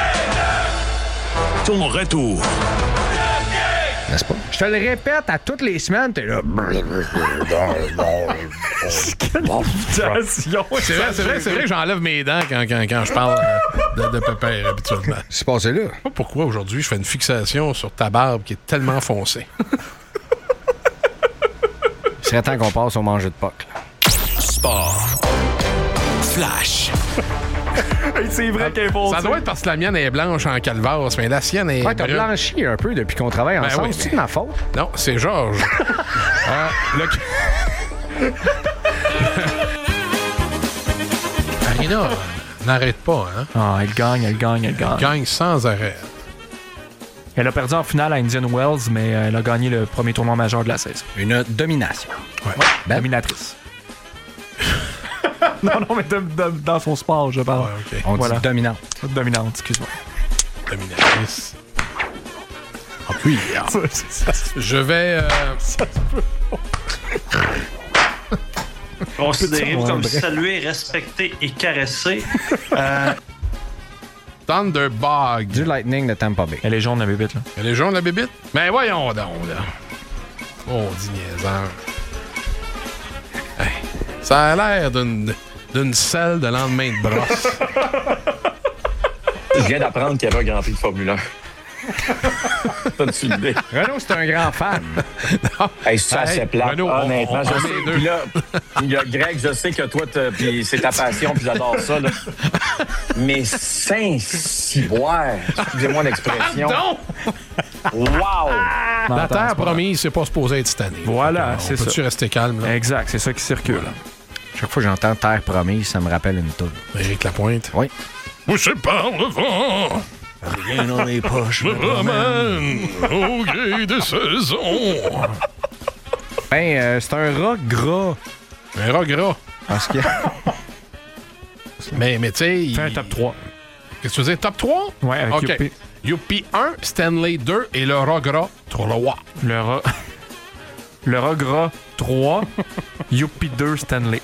Ton retour. N'est-ce pas? Je te le répète à toutes les semaines, t'es là. Invitation. C'est vrai, c'est vrai, c'est vrai que j'enlève mes dents quand, quand, quand je parle euh, de, de pépère habituellement. C'est passé là. Je sais pas pourquoi aujourd'hui je fais une fixation sur ta barbe qui est tellement foncée. Il serait temps qu'on passe au manger de Pâques. là. Sport. Flash. Hey, c'est vrai qu'elle est Ça doit être parce que la mienne est blanche en calvasse, mais la sienne est. Ouais, t'as brune. blanchi un peu depuis qu'on travaille Ben ensemble. oui, C'est-tu mais- de ma faute? Non, c'est Georges. Euh, le... Marina n'arrête pas, hein? Ah, elle gagne, elle gagne, elle gagne. Gagne sans arrêt. Elle a perdu en finale à Indian Wells, mais elle a gagné le premier tournoi majeur de la saison. Une domination. Ouais. Ben? Dominatrice. non, non, mais de- de- dans son sport, je parle. Ouais, OK. On Voilà. dit dominante. Dominante, excuse-moi. Dominatrice. En cuillère. Je vais. Euh... Considérez-vous comme salué, respecté et caressé. Euh, Thunderbug. Du Lightning de Tampa Bay. Elle est jaune, la bébite, là. Elle est jaune, la bébite? Ben voyons donc, là. Oh, dit niaiseur. Hey, ça a l'air d'une, d'une selle de lendemain de brosse. Je viens d'apprendre qu'il y avait un Grand Prix de Formule un. T'as-tu l'idée? Renaud, c'est un grand fan. Hey, c'est assez Hey, plate, Renaud, on- honnêtement. on- je on sais, est deux. puis là, il y a Greg, je sais que toi, t'as- puis c'est ta passion, puis j'adore ça. Là. Mais Saint-Ciboire, excusez-moi l'expression. Pardon! Wow! La terre promise, c'est pas supposé être cette année. Voilà, Donc, c'est on peut-tu ça. rester calme, là? Exact, c'est ça qui circule. Chaque fois que j'entends Terre promise, ça me rappelle une toune. Éric Lapointe. Oui. Poussé par le vent. Rien dans les poches. Me ramène au gré des saisons. Ben, euh, c'est un rat gras. Un rat gras. Parce que. mais, mais tu sais. Fais un top trois. Qu'est-ce que tu veux dire? Top trois? Ouais, avec OK. Youpi. Youpi un, Stanley deux et le rat gras trois. Le rat. Le rat gras trois, Youpi deux, Stanley.